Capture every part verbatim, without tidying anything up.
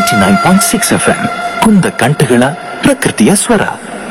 Eighty nine point six F M ಕುಂದ ಕಂಠಗಳ ಪ್ರಕೃತಿಯ ಸ್ವರ.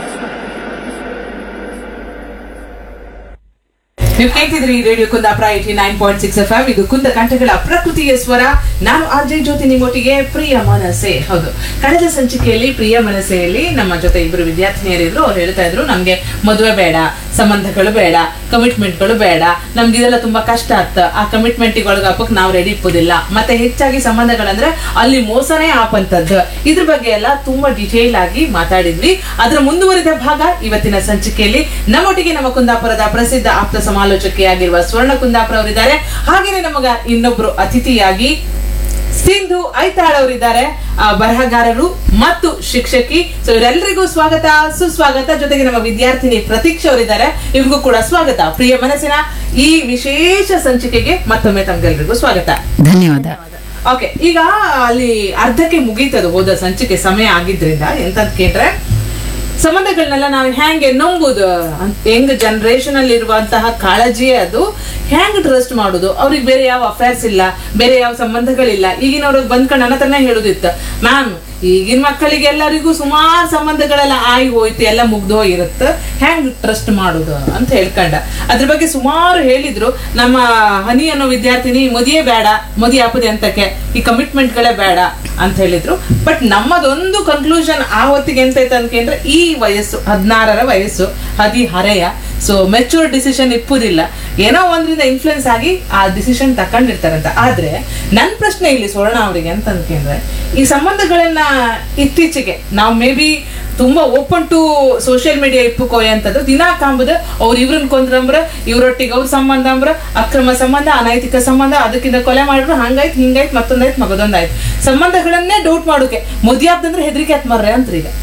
ನೀವು ಕೇಳ್ತಿದ್ರಿ radio Kundapura eighty nine point six F M. ಇದು ಕುಂದ ಕಂಠಗಳ ಪ್ರಕೃತಿಯ ಸ್ವರ. ನಾನು ಅಜಯ್ ಜ್ಯೋತಿ ನಿಮ್ಮೊಟ್ಟಿಗೆ. ಪ್ರಿಯ ಮನಸೆ, ಹೌದು, ಕಳೆದ ಸಂಚಿಕೆಯಲ್ಲಿ ಪ್ರಿಯ ಮನಸೆಯಲ್ಲಿ ನಮ್ಮ ಜೊತೆ ಇಬ್ಬರು ವಿದ್ಯಾರ್ಥಿನಿಯರಿದ್ರು. ಅವ್ರು ಹೇಳ್ತಾ ಇದ್ರು, ನಮ್ಗೆ ಮದುವೆ ಬೇಡ, ಸಂಬಂಧಗಳು ಬೇಡ, ಕಮಿಟ್ಮೆಂಟ್ಗಳು ಬೇಡ, ನಮ್ಗೆ ಇದೆಲ್ಲ ತುಂಬಾ ಕಷ್ಟ ಆಗ್ತ, ಆ ಕಮಿಟ್ಮೆಂಟಿಗೆ ಒಳಗಾಪಕ್ ನಾವು ರೆಡಿ ಇಪ್ಪೋದಿಲ್ಲ, ಮತ್ತೆ ಹೆಚ್ಚಾಗಿ ಸಂಬಂಧಗಳಂದ್ರೆ ಅಲ್ಲಿ ಮೋಸನೇ ಆಪಂತದ್ದು. ಇದ್ರ ಬಗ್ಗೆ ಎಲ್ಲ ತುಂಬಾ ಡಿಟೇಲ್ ಆಗಿ ಮಾತಾಡಿದ್ವಿ. ಅದರ ಮುಂದುವರಿದ ಭಾಗ ಇವತ್ತಿನ ಸಂಚಿಕೆಯಲ್ಲಿ ನಮ್ಮೊಟ್ಟಿಗೆ ನಮ್ಮ ಕುಂದಾಪುರದ ಪ್ರಸಿದ್ಧ ಆಪ್ತ ಸಮಾಲೋಚಕಿಯಾಗಿರುವ ಸ್ವರ್ಣ ಕುಂದಾಪುರ ಅವರಿದ್ದಾರೆ. ಹಾಗೇನೆ ನಮಗ ಇನ್ನೊಬ್ರು ಅತಿಥಿಯಾಗಿ ಸಿಂಧು ಐತಾಳ್ ಅವರಿದ್ದಾರೆ, ಬರಹಗಾರರು ಮತ್ತು ಶಿಕ್ಷಕಿ. ಸೊ ಇವರೆಲ್ಲರಿಗೂ ಸ್ವಾಗತ, ಸುಸ್ವಾಗತ. ಜೊತೆಗೆ ನಮ್ಮ ವಿದ್ಯಾರ್ಥಿನಿ ಪ್ರತೀಕ್ಷಾ ಅವರಿದ್ದಾರೆ, ಇವ್ರಿಗೂ ಕೂಡ ಸ್ವಾಗತ. ಪ್ರಿಯ ಮನಸ್ಸಿನ ಈ ವಿಶೇಷ ಸಂಚಿಕೆಗೆ ಮತ್ತೊಮ್ಮೆ ತಮ್ಗೆಲ್ರಿಗೂ ಸ್ವಾಗತ, ಧನ್ಯವಾದ. ಓಕೆ, ಈಗ ಅಲ್ಲಿ ಅರ್ಧಕ್ಕೆ ಮುಗೀತದು ಹೋದ ಸಂಚಿಕೆ ಸಮಯ ಆಗಿದ್ರಿಂದ ಎಂತಂತ ಕೇಳ್ರೆ, ಸಂಬಂಧಗಳನ್ನೆಲ್ಲ ನಾವು ಹೆಂಗೆ ನಂಬುದು, ಹೆಂಗ್ ಜನರೇಷನ್ ಅಲ್ಲಿ ಇರುವಂತಹ ಕಾಳಜಿಯೇ ಅದು. ಹೆಂಗ್ ಟ್ರಸ್ಟ್ ಮಾಡುದು, ಅವ್ರಿಗೆ ಬೇರೆ ಯಾವ ಅಫೇರ್ಸ್ ಇಲ್ಲ, ಬೇರೆ ಯಾವ ಸಂಬಂಧಗಳಿಲ್ಲ. ಈಗಿನವ್ರಿಗೆ ಬಂದ್ಕೊಂಡು ನನ್ನ ಹತ್ರನೇ ಹೇಳುದಿತ್ತು, ಮ್ಯಾಮ್ ಈಗಿನ ಮಕ್ಕಳಿಗೆ ಎಲ್ಲರಿಗೂ ಸುಮಾರು ಸಂಬಂಧಗಳೆಲ್ಲ ಆಗಿ ಹೋಯ್ತು, ಎಲ್ಲ ಮುಗ್ದು ಹೋಗಿರುತ್ತೆ, ಹೆಂಗ್ ಟ್ರಸ್ಟ್ ಮಾಡುದು ಅಂತ ಹೇಳ್ಕೊಂಡ. ಅದ್ರ ಬಗ್ಗೆ ಸುಮಾರು ಹೇಳಿದ್ರು. ನಮ್ಮ ಹನಿ ಅನ್ನೋ ವಿದ್ಯಾರ್ಥಿನಿ ಮದುವೆ ಬೇಡ, ಮದುವೆ ಆಪದೆ ಅಂತಕ್ಕೆ, ಈ ಕಮಿಟ್ಮೆಂಟ್ಗಳೇ ಬೇಡ ಅಂತ ಹೇಳಿದ್ರು. ಬಟ್ ನಮ್ಮದೊಂದು ಕನ್ಕ್ಲೂಷನ್ ಆ ಹೊತ್ತಿಗೆ ಎಂತ ಐತೆ ಅನ್ಕೊಂಡ್ರೆ, ಈ ವಯಸ್ಸು ಹದಿನಾರರ ವಯಸ್ಸು, ಹದಿಹರೆಯ, ಸೊ ಮೆಚೂರ್ ಡಿಸಿಷನ್ ಇಪ್ಪುದಿಲ್ಲ, ಏನೋ ಒಂದ್ರಿಂದ ಇನ್ಫ್ಲುಯೆನ್ಸ್ ಆಗಿ ಆ ಡಿಸಿಷನ್ ತಕೊಂಡಿರ್ತಾರಂತ. ಆದ್ರೆ ನನ್ ಪ್ರಶ್ನೆ ಇಲ್ಲಿ ಸ್ವರ್ಣ ಅವರಿಗೆ ಅಂತ ಅನ್ಕೊಂಡ್ರೆ, ಈ ಸಂಬಂಧಗಳನ್ನ ಇತ್ತೀಚೆಗೆ ನಾವು ಮೇ ಬಿ ತುಂಬಾ ಓಪನ್ ಟು ಸೋಷಿಯಲ್ ಮೀಡಿಯಾ ಇಪ್ಪುಕೋಯ ಅಂತದ್ದು ದಿನಾ ಕಾಂಬುದು. ಅವ್ರು ಇವ್ರನ್ನ ಕೊಂದ್ರಂಬ್ರ, ಇವ್ರೊಟ್ಟಿಗೆ ಅವ್ರ ಸಂಬಂಧ ಅಂಬ್ರ, ಅಕ್ರಮ ಸಂಬಂಧ, ಅನೈತಿಕ ಸಂಬಂಧ, ಅದಕ್ಕಿಂತ ಕೊಲೆ ಮಾಡಿದ್ರು, ಹಂಗಾಯ್ತು ಹಿಂಗಾಯ್ತು ಮತ್ತೊಂದಾಯ್ತು ಮಗದೊಂದಾಯ್ತು, ಸಂಬಂಧಗಳನ್ನೇ ಡೌಟ್ ಮಾಡೋಕೆ ಮದುವೆ ಆಗ್ದಂದ್ರೆ ಹೆದರಿಕೆ ಆತ್ ಮರ್ರೆ ಅಂತ್ರಿ. ಈಗ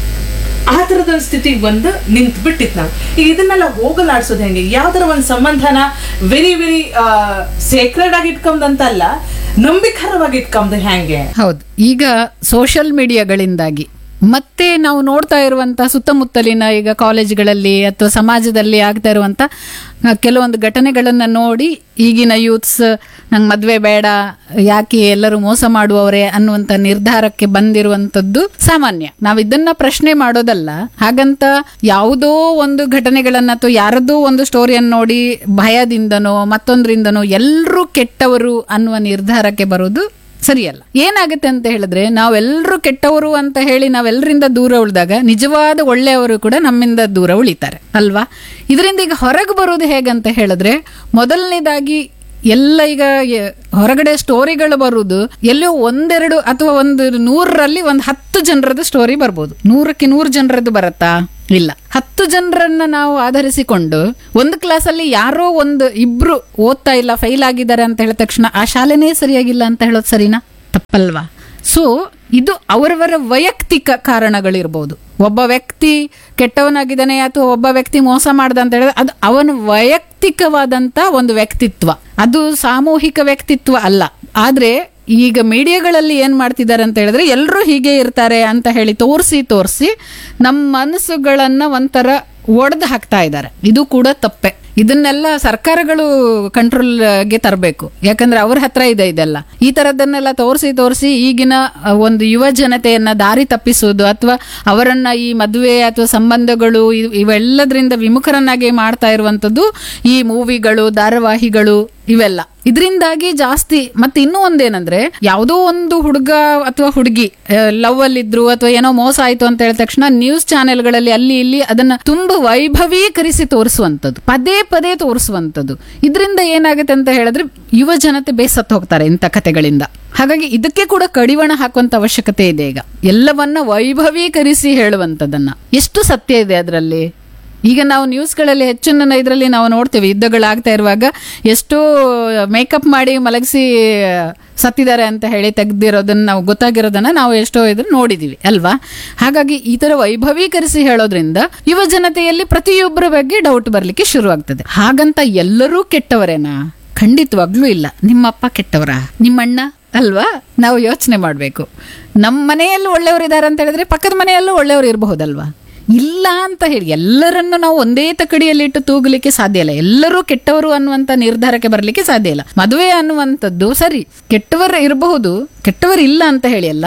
ಆ ತರದ ಸ್ಥಿತಿಗೆ ಬಂದು ನಿಂತು ಬಿಟ್ಟಿತ್ತು ನಾವು. ಈಗ ಇದನ್ನೆಲ್ಲ ಹೋಗಲಾಡ್ಸೋದು ಹೆಂಗೆ? ಯಾವ ತರ ಒಂದು ಸಂಬಂಧನ ವೆರಿ ವೆರಿ ಸೇಕ್ರೆಡ್ ಆಗಿ ಇಟ್ಕೊಂಡಂತಲ್ಲ, ನಂಬಿಕರವಾಗಿ ಇಟ್ಕೊಂಡ್ ಹೆಂಗೆ? ಹೌದು, ಈಗ ಸೋಷಿಯಲ್ ಮೀಡಿಯಾಗಳಿಂದಾಗಿ ಮತ್ತೆ ನಾವು ನೋಡ್ತಾ ಇರುವಂತ ಸುತ್ತಮುತ್ತಲಿನ ಈಗ ಕಾಲೇಜ್ಗಳಲ್ಲಿ ಅಥವಾ ಸಮಾಜದಲ್ಲಿ ಆಗ್ತಾ ಇರುವಂತ ಕೆಲವೊಂದು ಘಟನೆಗಳನ್ನ ನೋಡಿ ಈಗಿನ ಯೂತ್ಸ್ ನಂಗೆ ಮದ್ವೆ ಬೇಡ, ಯಾಕೆ ಎಲ್ಲರೂ ಮೋಸ ಮಾಡುವವರೇ ಅನ್ನುವಂತ ನಿರ್ಧಾರಕ್ಕೆ ಬಂದಿರುವಂತದ್ದು ಸಾಮಾನ್ಯ. ನಾವ್ ಇದನ್ನ ಪ್ರಶ್ನೆ ಮಾಡೋದಲ್ಲ. ಹಾಗಂತ ಯಾವುದೋ ಒಂದು ಘಟನೆಗಳನ್ನ ಅಥವಾ ಯಾರದೋ ಒಂದು ಸ್ಟೋರಿಯನ್ನು ನೋಡಿ ಭಯದಿಂದನೋ ಮತ್ತೊಂದ್ರಿಂದನೋ ಎಲ್ಲರೂ ಕೆಟ್ಟವರು ಅನ್ನುವ ನಿರ್ಧಾರಕ್ಕೆ ಬರೋದು ಸರಿಯಲ್ಲ. ಏನಾಗುತ್ತೆ ಅಂತ ಹೇಳಿದ್ರೆ, ನಾವೆಲ್ಲರೂ ಕೆಟ್ಟವರು ಅಂತ ಹೇಳಿ ನಾವೆಲ್ಲರಿಂದ ದೂರ ಉಳಿದಾಗ ನಿಜವಾದ ಒಳ್ಳೆಯವರು ಕೂಡ ನಮ್ಮಿಂದ ದೂರ ಉಳಿತಾರೆ ಅಲ್ವಾ? ಇದರಿಂದ ಈಗ ಹೊರಗೆ ಬರೋದು ಹೇಗಂತ ಹೇಳಿದ್ರೆ, ಮೊದಲನೇದಾಗಿ ಎಲ್ಲ ಈಗ ಹೊರಗಡೆ ಸ್ಟೋರಿಗಳು ಬರುವುದು ಎಲ್ಲೋ ಒಂದೆರಡು ಅಥವಾ ಒಂದು ನೂರರಲ್ಲಿ ಒಂದು ಹತ್ತು ಜನರದ್ದು ಸ್ಟೋರಿ ಬರ್ಬೋದು. ನೂರಕ್ಕೆ ನೂರು ಜನರದ್ದು ಬರತ್ತಾ? ಇಲ್ಲ. ಹತ್ತು ಜನರನ್ನ ನಾವು ಆಧರಿಸಿಕೊಂಡು ಒಂದು ಕ್ಲಾಸಲ್ಲಿ ಯಾರೋ ಒಂದು ಇಬ್ರು ಓದ್ತಾ ಇಲ್ಲ, ಫೈಲ್ ಆಗಿದ್ದಾರೆ ಅಂತ ಹೇಳಿದ ತಕ್ಷಣ ಆ ಶಾಲೆನೇ ಸರಿಯಾಗಿಲ್ಲ ಅಂತ ಹೇಳೋದು ಸರಿನಾ? ತಪ್ಪಲ್ವಾ? ಸೊ ಇದು ಅವರವರ ವೈಯಕ್ತಿಕ ಕಾರಣಗಳಿರ್ಬೋದು. ಒಬ್ಬ ವ್ಯಕ್ತಿ ಕೆಟ್ಟವನಾಗಿದ್ದಾನೆ ಅಥವಾ ಒಬ್ಬ ವ್ಯಕ್ತಿ ಮೋಸ ಮಾಡ್ದ ಅಂತ ಹೇಳಿದ್ರೆ ಅದು ಅವನ ವೈಯಕ್ತಿಕವಾದಂತ ಒಂದು ವ್ಯಕ್ತಿತ್ವ, ಅದು ಸಾಮೂಹಿಕ ವ್ಯಕ್ತಿತ್ವ ಅಲ್ಲ. ಆದ್ರೆ ಈಗ ಮೀಡಿಯಾಗಳಲ್ಲಿ ಏನ್ ಮಾಡ್ತಿದ್ದಾರೆ ಅಂತ ಹೇಳಿದ್ರೆ, ಎಲ್ಲರೂ ಹೀಗೆ ಇರ್ತಾರೆ ಅಂತ ಹೇಳಿ ತೋರಿಸಿ ತೋರಿಸಿ ನಮ್ಮ ಮನಸ್ಸುಗಳನ್ನ ಒಂಥರ ಒಡೆದು ಹಾಕ್ತಾ ಇದ್ದಾರೆ. ಇದು ಕೂಡ ತಪ್ಪೆ. ಇದನ್ನೆಲ್ಲ ಸರ್ಕಾರಗಳು ಕಂಟ್ರೋಲ್ಗೆ ತರಬೇಕು. ಯಾಕಂದ್ರೆ ಅವ್ರ ಹತ್ರ ಇದೆ ಇದೆಲ್ಲ. ಈ ತರದನ್ನೆಲ್ಲ ತೋರಿಸಿ ತೋರಿಸಿ ಈಗಿನ ಒಂದು ಯುವ ಜನತೆಯನ್ನ ದಾರಿ ತಪ್ಪಿಸುವುದು ಅಥವಾ ಅವರನ್ನ ಈ ಮದುವೆ ಅಥವಾ ಸಂಬಂಧಗಳು ಇವೆಲ್ಲದರಿಂದ ವಿಮುಖರನ್ನಾಗಿ ಮಾಡ್ತಾ ಇರುವಂತದ್ದು ಈ ಮೂವಿಗಳು, ಧಾರಾವಾಹಿಗಳು ಇವೆಲ್ಲ. ಇದರಿಂದಾಗಿ ಜಾಸ್ತಿ. ಮತ್ತೆ ಇನ್ನೂ ಒಂದೇನಂದ್ರೆ, ಯಾವುದೋ ಒಂದು ಹುಡುಗ ಅಥವಾ ಹುಡುಗಿ ಲವ್ ಅಲ್ಲಿದ್ರು ಅಥವಾ ಏನೋ ಮೋಸ ಆಯ್ತು ಅಂತ ಹೇಳಿದ ತಕ್ಷಣ ನ್ಯೂಸ್ ಚಾನೆಲ್ಗಳಲ್ಲಿ ಅಲ್ಲಿ ಇಲ್ಲಿ ಅದನ್ನ ತುಂಬಾ ವೈಭವೀಕರಿಸಿ ತೋರಿಸುವಂತದ್ದು, ಪದೇ ಪದೇ ತೋರಿಸುವಂತದ್ದು. ಇದರಿಂದ ಏನಾಗುತ್ತೆ ಅಂತ ಹೇಳಿದ್ರೆ, ಯುವ ಜನತೆ ಬೇಸತ್ತು ಹೋಗ್ತಾರೆ ಇಂಥ ಕಥೆಗಳಿಂದ. ಹಾಗಾಗಿ ಇದಕ್ಕೆ ಕೂಡ ಕಡಿವಾಣ ಹಾಕುವಂತ ಅವಶ್ಯಕತೆ ಇದೆ. ಈಗ ಎಲ್ಲವನ್ನ ವೈಭವೀಕರಿಸಿ ಹೇಳುವಂತದನ್ನ ಎಷ್ಟು ಸತ್ಯ ಇದೆ ಅದರಲ್ಲಿ? ಈಗ ನಾವು ನ್ಯೂಸ್ಗಳಲ್ಲಿ ಹೆಚ್ಚಿನ ಇದರಲ್ಲಿ ನಾವು ನೋಡ್ತೇವೆ, ಯುದ್ಧಗಳಾಗ್ತಾ ಇರುವಾಗ ಎಷ್ಟೋ ಮೇಕಪ್ ಮಾಡಿ ಮಲಗಿಸಿ ಸತ್ತಿದ್ದಾರೆ ಅಂತ ಹೇಳಿ ತೆಗ್ದಿರೋದನ್ನ ನಾವು ಗೊತ್ತಾಗಿರೋದನ್ನ ನಾವು ಎಷ್ಟೋ ಇದ್ರ ನೋಡಿದೀವಿ ಅಲ್ವಾ? ಹಾಗಾಗಿ ಈ ತರ ವೈಭವೀಕರಿಸಿ ಹೇಳೋದ್ರಿಂದ ಯುವ ಜನತೆಯಲ್ಲಿ ಪ್ರತಿಯೊಬ್ಬರ ಬಗ್ಗೆ ಡೌಟ್ ಬರ್ಲಿಕ್ಕೆ ಶುರು ಆಗ್ತದೆ. ಹಾಗಂತ ಎಲ್ಲರೂ ಕೆಟ್ಟವರೇನಾ? ಖಂಡಿತವಾಗ್ಲೂ ಇಲ್ಲ. ನಿಮ್ಮಪ್ಪ ಕೆಟ್ಟವರ? ನಿಮ್ಮಣ್ಣ ಅಲ್ವಾ? ನಾವು ಯೋಚನೆ ಮಾಡ್ಬೇಕು. ನಮ್ಮ ಮನೆಯಲ್ಲೂ ಒಳ್ಳೆಯವರಿದ್ದಾರೆ ಅಂತ ಹೇಳಿದ್ರೆ ಪಕ್ಕದ ಮನೆಯಲ್ಲೂ ಒಳ್ಳೆಯವರು ಇರಬಹುದಲ್ವಾ? ಇಲ್ಲ ಅಂತ ಹೇಳಿ ಎಲ್ಲರನ್ನು ನಾವು ಒಂದೇ ತಕಡಿಯಲ್ಲಿ ಇಟ್ಟು ತೂಗಲಿಕ್ಕೆ ಸಾಧ್ಯ ಇಲ್ಲ. ಎಲ್ಲರೂ ಕೆಟ್ಟವರು ಅನ್ನುವಂತ ನಿರ್ಧಾರಕ್ಕೆ ಬರಲಿಕ್ಕೆ ಸಾಧ್ಯ ಇಲ್ಲ. ಮದುವೆ ಅನ್ನುವಂಥದ್ದು ಸರಿ, ಕೆಟ್ಟವರು ಇರಬಹುದು, ಕೆಟ್ಟವರು ಇಲ್ಲ ಅಂತ ಹೇಳಿ ಅಲ್ಲ.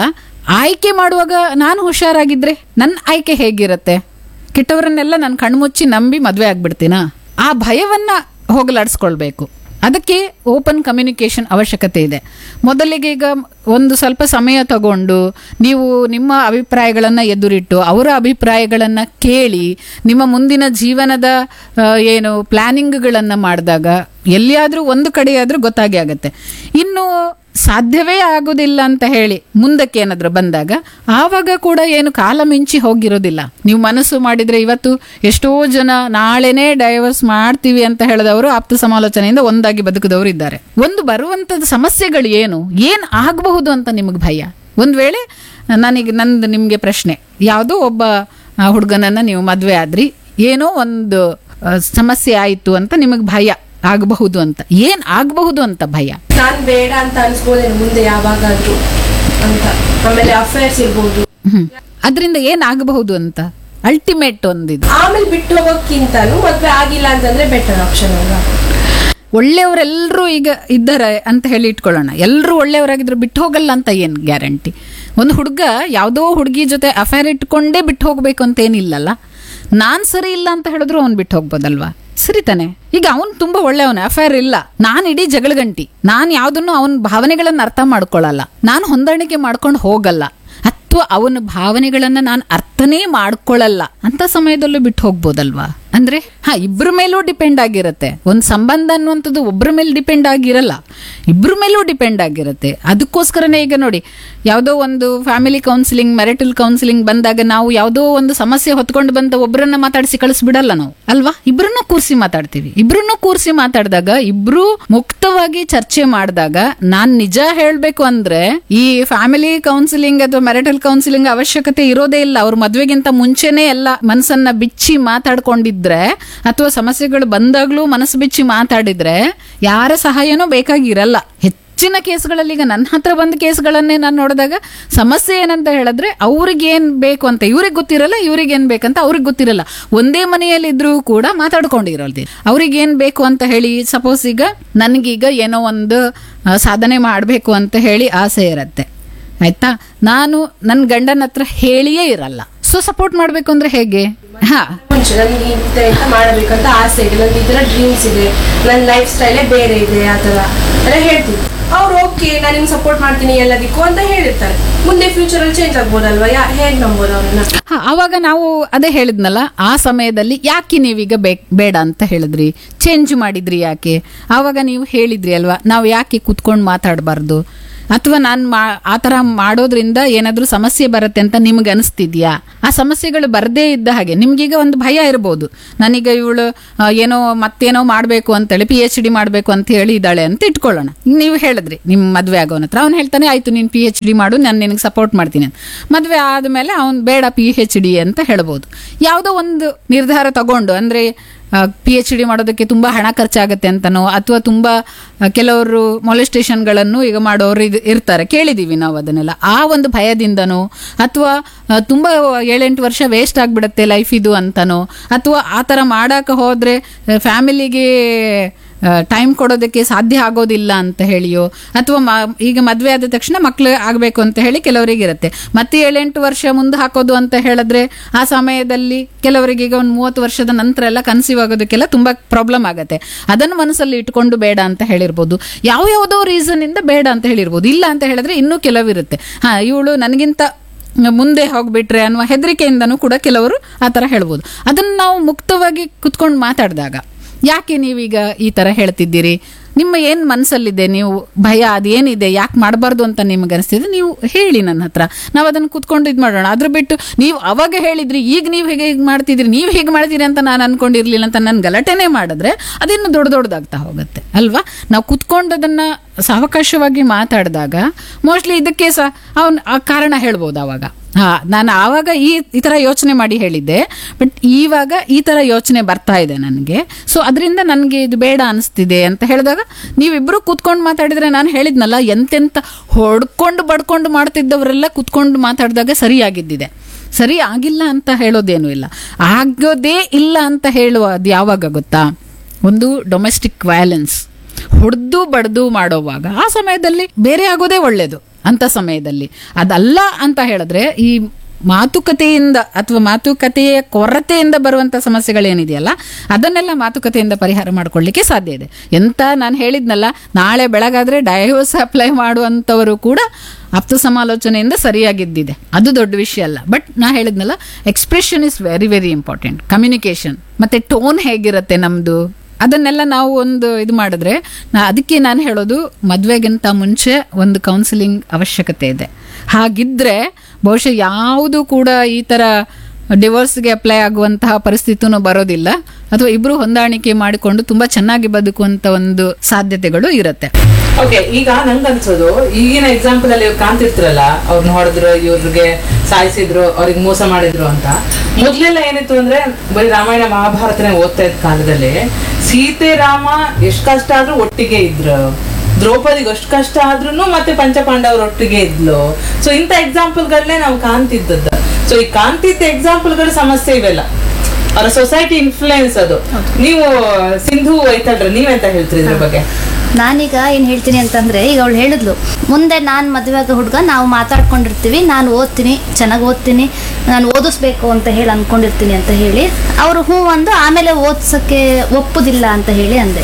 ಆಯ್ಕೆ ಮಾಡುವಾಗ ನಾನು ಹುಷಾರಾಗಿದ್ರೆ ನನ್ನ ಆಯ್ಕೆ ಹೇಗಿರುತ್ತೆ? ಕೆಟ್ಟವರನ್ನೆಲ್ಲ ನಾನು ಕಣ್ಮುಚ್ಚಿ ನಂಬಿ ಮದುವೆ ಆಗ್ಬಿಡ್ತೀನಾ? ಆ ಭಯವನ್ನ ಹೋಗಲಾಡಿಸ್ಕೊಳ್ಬೇಕು. ಅದಕ್ಕೆ ಓಪನ್ ಕಮ್ಯುನಿಕೇಷನ್ ಅವಶ್ಯಕತೆ ಇದೆ. ಮೊದಲಿಗೆ ಈಗ ಒಂದು ಸ್ವಲ್ಪ ಸಮಯ ತಗೊಂಡು ನೀವು ನಿಮ್ಮ ಅಭಿಪ್ರಾಯಗಳನ್ನು ಎದುರಿಟ್ಟು ಅವರ ಅಭಿಪ್ರಾಯಗಳನ್ನು ಕೇಳಿ ನಿಮ್ಮ ಮುಂದಿನ ಜೀವನದ ಏನು ಪ್ಲಾನಿಂಗ್ಗಳನ್ನು ಮಾಡಿದಾಗ ಎಲ್ಲಿಯಾದರೂ ಒಂದು ಕಡೆಯಾದರೂ ಗೊತ್ತಾಗಿ ಆಗುತ್ತೆ. ಇನ್ನು ಸಾಧ್ಯವೇ ಆಗೋದಿಲ್ಲ ಅಂತ ಹೇಳಿ ಮುಂದಕ್ಕೆ ಏನಾದರೂ ಬಂದಾಗ ಆವಾಗ ಕೂಡ ಏನು ಕಾಲ ಮಿಂಚಿ ಹೋಗಿರೋದಿಲ್ಲ. ನೀವು ಮನಸ್ಸು ಮಾಡಿದರೆ ಇವತ್ತು ಎಷ್ಟೋ ಜನ ನಾಳೆನೇ ಡೈವರ್ಸ್ ಮಾಡ್ತೀವಿ ಅಂತ ಹೇಳಿದವರು ಆಪ್ತ ಸಮಾಲೋಚನೆಯಿಂದ ಒಂದಾಗಿ ಬದುಕಿದವರು ಇದ್ದಾರೆ. ಒಂದು ಬರುವಂಥದ್ದು ಸಮಸ್ಯೆಗಳು ಏನು ಏನು ಆಗಬಹುದು ಅಂತ ನಿಮಗೆ ಭಯ. ಒಂದು ವೇಳೆ ನನಗೆ ನಂದು ನಿಮಗೆ ಪ್ರಶ್ನೆ, ಯಾವುದೋ ಒಬ್ಬ ಹುಡುಗನನ್ನು ನೀವು ಮದುವೆ ಆದ್ರಿ, ಏನೋ ಒಂದು ಸಮಸ್ಯೆ ಆಯಿತು ಅಂತ ನಿಮಗೆ ಭಯ ಆಗಬಹುದು ಅಂತ. ಏನ್ ಆಗಬಹುದು ಅಂತ ಭಯ? ನಾನ್ ಬೇಡ ಅಂತ ಅನ್ಸ್ಬೋದೇನು ಮುಂದೆ ಯಾವಾಗಾದ್ರೂ ಅಂತ. ಆಮೇಲೆ ಅಫೇರ್ಸ್ ಇರ್ಬೋದು. ಹ್ಮ್ ಅದರಿಂದ ಏನ್ ಆಗಬಹುದು ಅಂತ ಅಲ್ಟಿಮೇಟ್ ಒಂದಿದೆ. ಆಮೇಲೆ ಬಿಟ್ಟು ಹೋಗೋಕ್ಕಿಂತನೂ ಮದ್ವೆ ಆಗಿಲ್ಲ ಅಂತಂದ್ರೆ ಬೆಟರ್ ಆಪ್ಷನ್ ಅಲ್ವಾ? ಒಳ್ಳೆಯವರೆಲ್ಲರೂ ಈಗ ಇದ್ದಾರೆ ಅಂತ ಹೇಳಿ ಇಟ್ಕೊಳ್ಳೋಣ. ಎಲ್ಲರೂ ಒಳ್ಳೆಯವರಾಗಿದ್ರು ಬಿಟ್ಟು ಹೋಗಲ್ಲ ಅಂತ ಏನ್ ಗ್ಯಾರಂಟಿ? ಒಂದು ಹುಡುಗ ಯಾವುದೋ ಹುಡುಗಿ ಜೊತೆ ಅಫೇರ್ ಇಟ್ಕೊಂಡೇ ಬಿಟ್ಟು ಹೋಗ್ಬೇಕು ಅಂತ ಏನಿಲ್ಲಲ್ಲ. ನಾನ್ ಸರಿ ಇಲ್ಲ ಅಂತ ಹೇಳಿದ್ರು ಅವ್ನು ಬಿಟ್ಟು ಹೋಗ್ಬೋದಲ್ವಾ? ಸರಿ ತಾನೆ? ಈಗ ಅವನು ತುಂಬಾ ಒಳ್ಳೆಯವನ, ಅಫೇರ್ ಇಲ್ಲ, ನಾನು ಇಡೀ ಜಗಳಗಂಟಿ, ನಾನು ಯಾವ್ದನ್ನು ಅವನ ಭಾವನೆಗಳನ್ನ ಅರ್ಥ ಮಾಡ್ಕೊಳ್ಳಲ್ಲ, ನಾನು ಹೊಂದಾಣಿಕೆ ಮಾಡ್ಕೊಂಡು ಹೋಗಲ್ಲ, ಅಥವಾ ಅವನ ಭಾವನೆಗಳನ್ನ ನಾನು ಅರ್ಥನೇ ಮಾಡ್ಕೊಳ್ಳಲ್ಲ ಅಂತ ಸಮಯದಲ್ಲೂ ಬಿಟ್ಟು ಹೋಗ್ಬೋದಲ್ವಾ? ಅಂದ್ರೆ ಹಾ ಇಬ್ರ ಮೇಲೂ ಡಿಪೆಂಡ್ ಆಗಿರುತ್ತೆ. ಒಂದು ಸಂಬಂಧ ಅನ್ನುವಂಥದ್ದು ಒಬ್ರ ಮೇಲೆ ಡಿಪೆಂಡ್ ಆಗಿರಲ್ಲ, ಇಬ್ರ ಮೇಲೂ ಡಿಪೆಂಡ್ ಆಗಿರುತ್ತೆ. ಅದಕ್ಕೋಸ್ಕರನೇ ಈಗ ನೋಡಿ, ಯಾವುದೋ ಒಂದು ಫ್ಯಾಮಿಲಿ ಕೌನ್ಸಿಲಿಂಗ್, ಮ್ಯಾರಿಟಲ್ ಕೌನ್ಸಿಲಿಂಗ್ ಬಂದಾಗ ನಾವು ಯಾವುದೋ ಒಂದು ಸಮಸ್ಯೆ ಹೊತ್ಕೊಂಡು ಬಂದ ಒಬ್ಬರನ್ನ ಮಾತಾಡಿಸಿ ಕಳಿಸ್ಬಿಡಲ್ಲ ನಾವು, ಅಲ್ವಾ? ಇಬ್ರನ್ನೂ ಕೂರಿಸಿ ಮಾತಾಡ್ತೀವಿ. ಇಬ್ರನ್ನೂ ಕೂರಿಸಿ ಮಾತಾಡಿದಾಗ ಇಬ್ರು ಮುಕ್ತವಾಗಿ ಚರ್ಚೆ ಮಾಡಿದಾಗ, ನಾನ್ ನಿಜ ಹೇಳ್ಬೇಕು ಅಂದ್ರೆ ಈ ಫ್ಯಾಮಿಲಿ ಕೌನ್ಸಿಲಿಂಗ್ ಅಥವಾ ಮ್ಯಾರಿಟಲ್ ಕೌನ್ಸಿಲಿಂಗ್ ಅವಶ್ಯಕತೆ ಇರೋದೇ ಇಲ್ಲ. ಅವ್ರ ಮದ್ವೆಗಿಂತ ಮುಂಚೆನೆ ಎಲ್ಲ ಮನಸ್ಸನ್ನ ಬಿಚ್ಚಿ ಮಾತಾಡ್ಕೊಂಡಿದ್ರೆ ಅಥವಾ ಸಮಸ್ಯೆಗಳು ಬಂದಾಗ್ಲೂ ಮನಸ್ಸು ಬಿಚ್ಚಿ ಮಾತಾಡಿದ್ರೆ ಯಾರ ಸಹಾಯನೂ ಬೇಕಾಗಿರಲ್ಲ. ಹೆಚ್ಚಿನ ಕೇಸ್ಗಳಲ್ಲಿ ಈಗ ನನ್ನ ಹತ್ರ ಬಂದ ಕೇಸ್ಗಳನ್ನೇ ನಾನು ನೋಡಿದಾಗ ಸಮಸ್ಯೆ ಏನಂತ ಹೇಳಿದ್ರೆ ಅವ್ರಿಗೇನ್ ಬೇಕು ಅಂತ ಇವ್ರಿಗೆ ಗೊತ್ತಿರಲ್ಲ, ಇವ್ರಿಗೇನ್ ಬೇಕಂತ ಅವ್ರಿಗೆ ಗೊತ್ತಿರಲ್ಲ. ಒಂದೇ ಮನೆಯಲ್ಲಿ ಇದ್ರೂ ಕೂಡ ಮಾತಾಡ್ಕೊಂಡಿರೋದು ಅವ್ರಿಗೇನ್ ಬೇಕು ಅಂತ ಹೇಳಿ. ಸಪೋಸ್ ಈಗ ನನ್ಗೀಗ ಏನೋ ಒಂದು ಸಾಧನೆ ಮಾಡ್ಬೇಕು ಅಂತ ಹೇಳಿ ಆಸೆ ಇರತ್ತೆ, ಆಯ್ತಾ? ನಾನು ನನ್ನ ಗಂಡನ ಹತ್ರ ಹೇಳಿಯೇ ಇರಲ್ಲ. ಸೊ ಸಪೋರ್ಟ್ ಮಾಡ್ಬೇಕು ಅಂದ್ರೆ ಹೇಗೆ? ಹಾ ಮುಂಚೆ ನನ್ಗೆ ಇಂತ ಮಾಡಬೇಕಂತ ಆಸೆ ಇದೆ, ನನ್ಗೆ ಈ ತರ ಡ್ರೀಮ್ಸ್ ಇದೆ, ನನ್ನ ಲೈಫ್ ಸ್ಟೈಲೇ ಬೇರೆ ಇದೆ, ಆ ತರ ಎಲ್ಲ ಹೇಳ್ತೀನಿ. ಅವ್ರು ಓಕೆ ನಾನು ನಿಮ್ಗೆ ಸಪೋರ್ಟ್ ಮಾಡ್ತೀನಿ ಎಲ್ಲದಕ್ಕೂ ಅಂತ ಹೇಳಿರ್ತಾರೆ. ಮುಂದೆ ಫ್ಯೂಚರ್ ಅಲ್ಲಿ ಚೇಂಜ್ ಆಗ್ಬೋದಲ್ವಾ? ಯಾ ಹೇಗ್ ನಂಬೋದು ಅವ್ರನ್ನ? ಹಾ ಅವಾಗ ನಾವು ಅದೇ ಹೇಳಿದ್ನಲ್ಲ, ಆ ಸಮಯದಲ್ಲಿ ಯಾಕೆ ನೀವೀಗ ಬೇಡ ಅಂತ ಹೇಳಿದ್ರಿ, ಚೇಂಜ್ ಮಾಡಿದ್ರಿ ಯಾಕೆ? ಆವಾಗ ನೀವು ಹೇಳಿದ್ರಿ ಅಲ್ವಾ, ನಾವು ಯಾಕೆ ಕುತ್ಕೊಂಡು ಮಾತಾಡಬಾರ್ದು, ಅಥವಾ ನಾನು ಮಾ ಆ ಥರ ಮಾಡೋದ್ರಿಂದ ಏನಾದರೂ ಸಮಸ್ಯೆ ಬರುತ್ತೆ ಅಂತ ನಿಮ್ಗೆ ಅನಿಸ್ತಿದ್ಯಾ? ಆ ಸಮಸ್ಯೆಗಳು ಬರದೇ ಇದ್ದ ಹಾಗೆ ನಿಮ್ಗೀಗ ಒಂದು ಭಯ ಇರ್ಬೋದು, ನನೀಗ ಇವಳು ಏನೋ ಮತ್ತೇನೋ ಮಾಡಬೇಕು ಅಂತೇಳಿ ಪಿ ಎಚ್ ಡಿ ಮಾಡಬೇಕು ಅಂತ ಹೇಳಿ ಇದ್ದಾಳೆ ಅಂತ ಇಟ್ಕೊಳ್ಳೋಣ. ನೀವು ಹೇಳಿದ್ರಿ ನಿಮ್ಮ ಮದುವೆ ಆಗೋನ ಹತ್ರ, ಅವ್ನು ಹೇಳ್ತಾನೆ ಆಯ್ತು ನೀನು ಪಿ ಎಚ್ ಡಿ ಮಾಡು, ನಾನು ನಿನಗೆ ಸಪೋರ್ಟ್ ಮಾಡ್ತೀನಿ ಅಂತ. ಮದುವೆ ಆದಮೇಲೆ ಅವ್ನು ಬೇಡ ಪಿ ಎಚ್ ಡಿ ಅಂತ ಹೇಳ್ಬೋದು. ಯಾವುದೋ ಒಂದು ನಿರ್ಧಾರ ತಗೊಂಡು, ಅಂದರೆ ಪಿ ಎಚ್ ಡಿ ಮಾಡೋದಕ್ಕೆ ತುಂಬ ಹಣ ಖರ್ಚಾಗತ್ತೆ ಅಂತನೋ, ಅಥವಾ ತುಂಬ ಕೆಲವರು ಮೊಲೆಸ್ಟೇಷನ್ಗಳನ್ನು ಈಗ ಮಾಡೋರು ಇದು ಇರ್ತಾರೆ, ಕೇಳಿದ್ದೀವಿ ನಾವು ಅದನ್ನೆಲ್ಲ. ಆ ಒಂದು ಭಯದಿಂದನೋ, ಅಥವಾ ತುಂಬ ಏಳೆಂಟು ವರ್ಷ ವೇಸ್ಟ್ ಆಗಿಬಿಡುತ್ತೆ ಲೈಫ್ ಇದು ಅಂತನೋ, ಅಥವಾ ಆ ಥರ ಮಾಡೋಕೆ ಹೋದರೆ ಫ್ಯಾಮಿಲಿಗೆ ಟೈಮ್ ಕೊಡೋದಕ್ಕೆ ಸಾಧ್ಯ ಆಗೋದಿಲ್ಲ ಅಂತ ಹೇಳಿಯೋ, ಅಥವಾ ಈಗ ಮದುವೆ ಆದ ತಕ್ಷಣ ಮಕ್ಕಳು ಆಗಬೇಕು ಅಂತ ಹೇಳಿ ಕೆಲವರಿಗೆ ಇರುತ್ತೆ. ಮತ್ತೆ ಏಳೆಂಟು ವರ್ಷ ಮುಂದೆ ಹಾಕೋದು ಅಂತ ಹೇಳಿದ್ರೆ ಆ ಸಮಯದಲ್ಲಿ ಕೆಲವರಿಗೆ ಈಗ ಒಂದು ಮೂವತ್ತು ವರ್ಷದ ನಂತರ ಎಲ್ಲ ಕನ್ಸೀವ್ ಆಗೋದಕ್ಕೆಲ್ಲ ತುಂಬ ಪ್ರಾಬ್ಲಮ್ ಆಗುತ್ತೆ. ಅದನ್ನು ಮನಸ್ಸಲ್ಲಿ ಇಟ್ಕೊಂಡು ಬೇಡ ಅಂತ ಹೇಳಿರ್ಬೋದು. ಯಾವ ಯಾವುದೋ ರೀಸನ್ ಇಂದ ಬೇಡ ಅಂತ ಹೇಳಿರ್ಬೋದು. ಇಲ್ಲ ಅಂತ ಹೇಳಿದ್ರೆ ಇನ್ನೂ ಕೆಲವಿರುತ್ತೆ, ಹಾ ಇವಳು ನನಗಿಂತ ಮುಂದೆ ಹೋಗ್ಬಿಟ್ರೆ ಅನ್ನುವ ಹೆದರಿಕೆಯಿಂದನೂ ಕೂಡ ಕೆಲವರು ಆ ಥರ ಹೇಳ್ಬೋದು. ಅದನ್ನು ನಾವು ಮುಕ್ತವಾಗಿ ಕುತ್ಕೊಂಡು ಮಾತಾಡಿದಾಗ, ಯಾಕೆ ನೀವೀಗ ಈ ಥರ ಹೇಳ್ತಿದ್ದೀರಿ, ನಿಮ್ಮ ಏನು ಮನಸ್ಸಲ್ಲಿದೆ, ನೀವು ಭಯ ಅದೇನಿದೆ, ಯಾಕೆ ಮಾಡಬಾರ್ದು ಅಂತ ನಿಮ್ಗೆ ಅನಿಸ್ತಿದೆ, ನೀವು ಹೇಳಿ ನನ್ನ ಹತ್ರ, ನಾವು ಅದನ್ನು ಕುತ್ಕೊಂಡು ಇದು ಮಾಡೋಣ. ಅದ್ರ ಬಿಟ್ಟು ನೀವು ಅವಾಗ ಹೇಳಿದ್ರಿ, ಈಗ ನೀವು ಹೇಗೆ ಹೀಗೆ ಮಾಡ್ತಿದ್ರಿ, ನೀವು ಹೇಗೆ ಮಾಡ್ತೀರಿ ಅಂತ ನಾನು ಅನ್ಕೊಂಡಿರ್ಲಿಲ್ಲ ಅಂತ ನನ್ನ ಗಲಾಟೆನೇ ಮಾಡಿದ್ರೆ ಅದಿನ್ನು ದೊಡ್ಡ ದೊಡ್ಡದಾಗ್ತಾ ಹೋಗುತ್ತೆ ಅಲ್ವಾ? ನಾವು ಕುತ್ಕೊಂಡು ಅದನ್ನು ಸಾವಕಾಶವಾಗಿ ಮಾತಾಡಿದಾಗ ಮೋಸ್ಟ್ಲಿ ಇದಕ್ಕೆ ಸಹ ಅವನು ಆ ಕಾರಣ ಹೇಳ್ಬೋದು. ಅವಾಗ ಹಾ ನಾನು ಆವಾಗ ಈ ಈ ಥರ ಯೋಚನೆ ಮಾಡಿ ಹೇಳಿದ್ದೆ, ಬಟ್ ಇವಾಗ ಈ ಥರ ಯೋಚನೆ ಬರ್ತಾ ಇದೆ ನನಗೆ, ಸೊ ಅದರಿಂದ ನನಗೆ ಇದು ಬೇಡ ಅನಿಸ್ತಿದೆ ಅಂತ ಹೇಳಿದಾಗ ನೀವಿಬ್ಬರು ಕೂತ್ಕೊಂಡು ಮಾತಾಡಿದ್ರೆ, ನಾನು ಹೇಳಿದ್ನಲ್ಲ ಎಂತೆಂತ ಹೊಡ್ಕೊಂಡು ಬಡ್ಕೊಂಡು ಮಾಡ್ತಿದ್ದವರೆಲ್ಲ ಕೂತ್ಕೊಂಡು ಮಾತಾಡಿದಾಗ ಸರಿಯಾಗಿದ್ದಿದೆ. ಸರಿ ಆಗಿಲ್ಲ ಅಂತ ಹೇಳೋದೇನು ಇಲ್ಲ, ಆಗೋದೇ ಇಲ್ಲ ಅಂತ ಹೇಳುವ ಅದು ಯಾವಾಗ ಗೊತ್ತಾ? ಒಂದು ಡೊಮೆಸ್ಟಿಕ್ ವೈಲೆನ್ಸ್ ಹೊಡೆದು ಬಡ್ದು ಮಾಡೋವಾಗ ಆ ಸಮಯದಲ್ಲಿ ಬೇರೆ ಆಗೋದೇ ಒಳ್ಳೇದು. ಅಂತ ಸಮಯದಲ್ಲಿ. ಅದಲ್ಲ ಅಂತ ಹೇಳಿದ್ರೆ ಈ ಮಾತುಕತೆಯಿಂದ ಅಥವಾ ಮಾತುಕತೆಯ ಕೊರತೆಯಿಂದ ಬರುವಂತ ಸಮಸ್ಯೆಗಳೇನಿದೆಯಲ್ಲ ಅದನ್ನೆಲ್ಲ ಮಾತುಕತೆಯಿಂದ ಪರಿಹಾರ ಮಾಡ್ಕೊಳ್ಳಿಕ್ಕೆ ಸಾಧ್ಯ ಇದೆ. ಎಂತ ನಾನು ಹೇಳಿದ್ನಲ್ಲ, ನಾಳೆ ಬೆಳಗಾದ್ರೆ ಡೈವೋರ್ಸ್ ಅಪ್ಲೈ ಮಾಡುವಂಥವರು ಕೂಡ ಆಪ್ತ ಸಮಾಲೋಚನೆಯಿಂದ ಸರಿಯಾಗಿದ್ದಿದೆ, ಅದು ದೊಡ್ಡ ವಿಷಯ ಅಲ್ಲ. ಬಟ್ ನಾ ಹೇಳಿದ್ನಲ್ಲ, expression is very very important. Communication ಮತ್ತೆ ಟೋನ್ ಹೇಗಿರುತ್ತೆ ನಮ್ದು, ಅದನ್ನೆಲ್ಲ ನಾವು ಒಂದು ಇದು ಮಾಡಿದ್ರೆ, ನಾ ಅದಕ್ಕೆ ನಾನು ಹೇಳೋದು ಮದುವೆಗಿಂತ ಮುಂಚೆ ಒಂದು ಕೌನ್ಸಿಲಿಂಗ್ ಅವಶ್ಯಕತೆ ಇದೆ. ಹಾಗಿದ್ರೆ ಬಹುಶಃ ಯಾವುದು ಕೂಡ ಈ ತರ ಡಿವೋರ್ಸ್ಗೆ ಅಪ್ಲೈ ಆಗುವಂತಹ ಪರಿಸ್ಥಿತಿನೂ ಬರೋದಿಲ್ಲ, ಅಥವಾ ಇಬ್ರು ಹೊಂದಾಣಿಕೆ ಮಾಡಿಕೊಂಡು ತುಂಬಾ ಚೆನ್ನಾಗಿ ಬದುಕುವಂತ ಒಂದು ಸಾಧ್ಯತೆಗಳು ಇರುತ್ತೆ. ಓಕೆ, ಈಗ ನಂಗನ್ಸೋದು ಈಗಿನ ಎಕ್ಸಾಂಪಲ್ ಅಲ್ಲಿ ಕಾಣ್ತಿರ್ತಿರಲ್ಲ, ಅವ್ರನ್ನ ಹೊಡೆದ್ರು, ಇವ್ರಿಗೆ ಸಾಯಿಸಿದ್ರು, ಅವ್ರಿಗೆ ಮೋಸ ಮಾಡಿದ್ರು ಅಂತ. ಮೊದ್ಲೆಲ್ಲ ಏನಿತ್ತು ಅಂದ್ರೆ ಬರೀ ರಾಮಾಯಣ ಮಹಾಭಾರತನೇ ಓದ್ತಾ ಇದ್ದ ಕಾಲದಲ್ಲಿ ಸೀತೆ ರಾಮ ಎಷ್ಟ್ ಕಷ್ಟ ಆದ್ರೂ ಒಟ್ಟಿಗೆ ಇದ್ರು, ದ್ರೌಪದಿಗೆ ಅಷ್ಟು ಕಷ್ಟ ಆದ್ರೂ ಮತ್ತೆ ಪಂಚಪಾಂಡವ್ರ ಒಟ್ಟಿಗೆ ಇದ್ಲು. ಸೊ ಇಂಥ ಎಕ್ಸಾಂಪಲ್ಗಳನ್ನೇ ನಾವು ಕಾಣ್ತಿದ್ದದ್ದು. ಸೊ ಈ ಕಾಣ್ತಿದ್ದ ಎಕ್ಸಾಂಪಲ್ಗಳ ಸಮಸ್ಯೆ ಇವೆಲ್ಲ ಅವರ ಸೊಸೈಟಿ ಇನ್ಫ್ಲೂಯೆನ್ಸ್. ಅದು ನೀವು ಸಿಂಧು ಐತಲ್ರ, ನೀವೆಂತ ಹೇಳ್ತೀರಿ ಇದ್ರ ಬಗ್ಗೆ? ನಾನೀಗ ಏನು ಹೇಳ್ತೀನಿ ಅಂತಂದರೆ, ಈಗ ಅವಳು ಹೇಳಿದ್ಲು ಮುಂದೆ ನಾನು ಮದುವೆ ಆಗೋ ಹುಡುಗ ನಾವು ಮಾತಾಡ್ಕೊಂಡಿರ್ತೀವಿ, ನಾನು ಓದ್ತೀನಿ, ಚೆನ್ನಾಗಿ ಓದ್ತೀನಿ, ನಾನು ಓದಿಸ್ಬೇಕು ಅಂತ ಹೇಳಿ ಅಂದ್ಕೊಂಡಿರ್ತೀನಿ ಅಂತ ಹೇಳಿ ಅವರು ಹ್ಞೂ ಅಂದು ಆಮೇಲೆ ಓದ್ಸೋಕ್ಕೆ ಒಪ್ಪುದಿಲ್ಲ ಅಂತ ಹೇಳಿ ಅಂದೆ.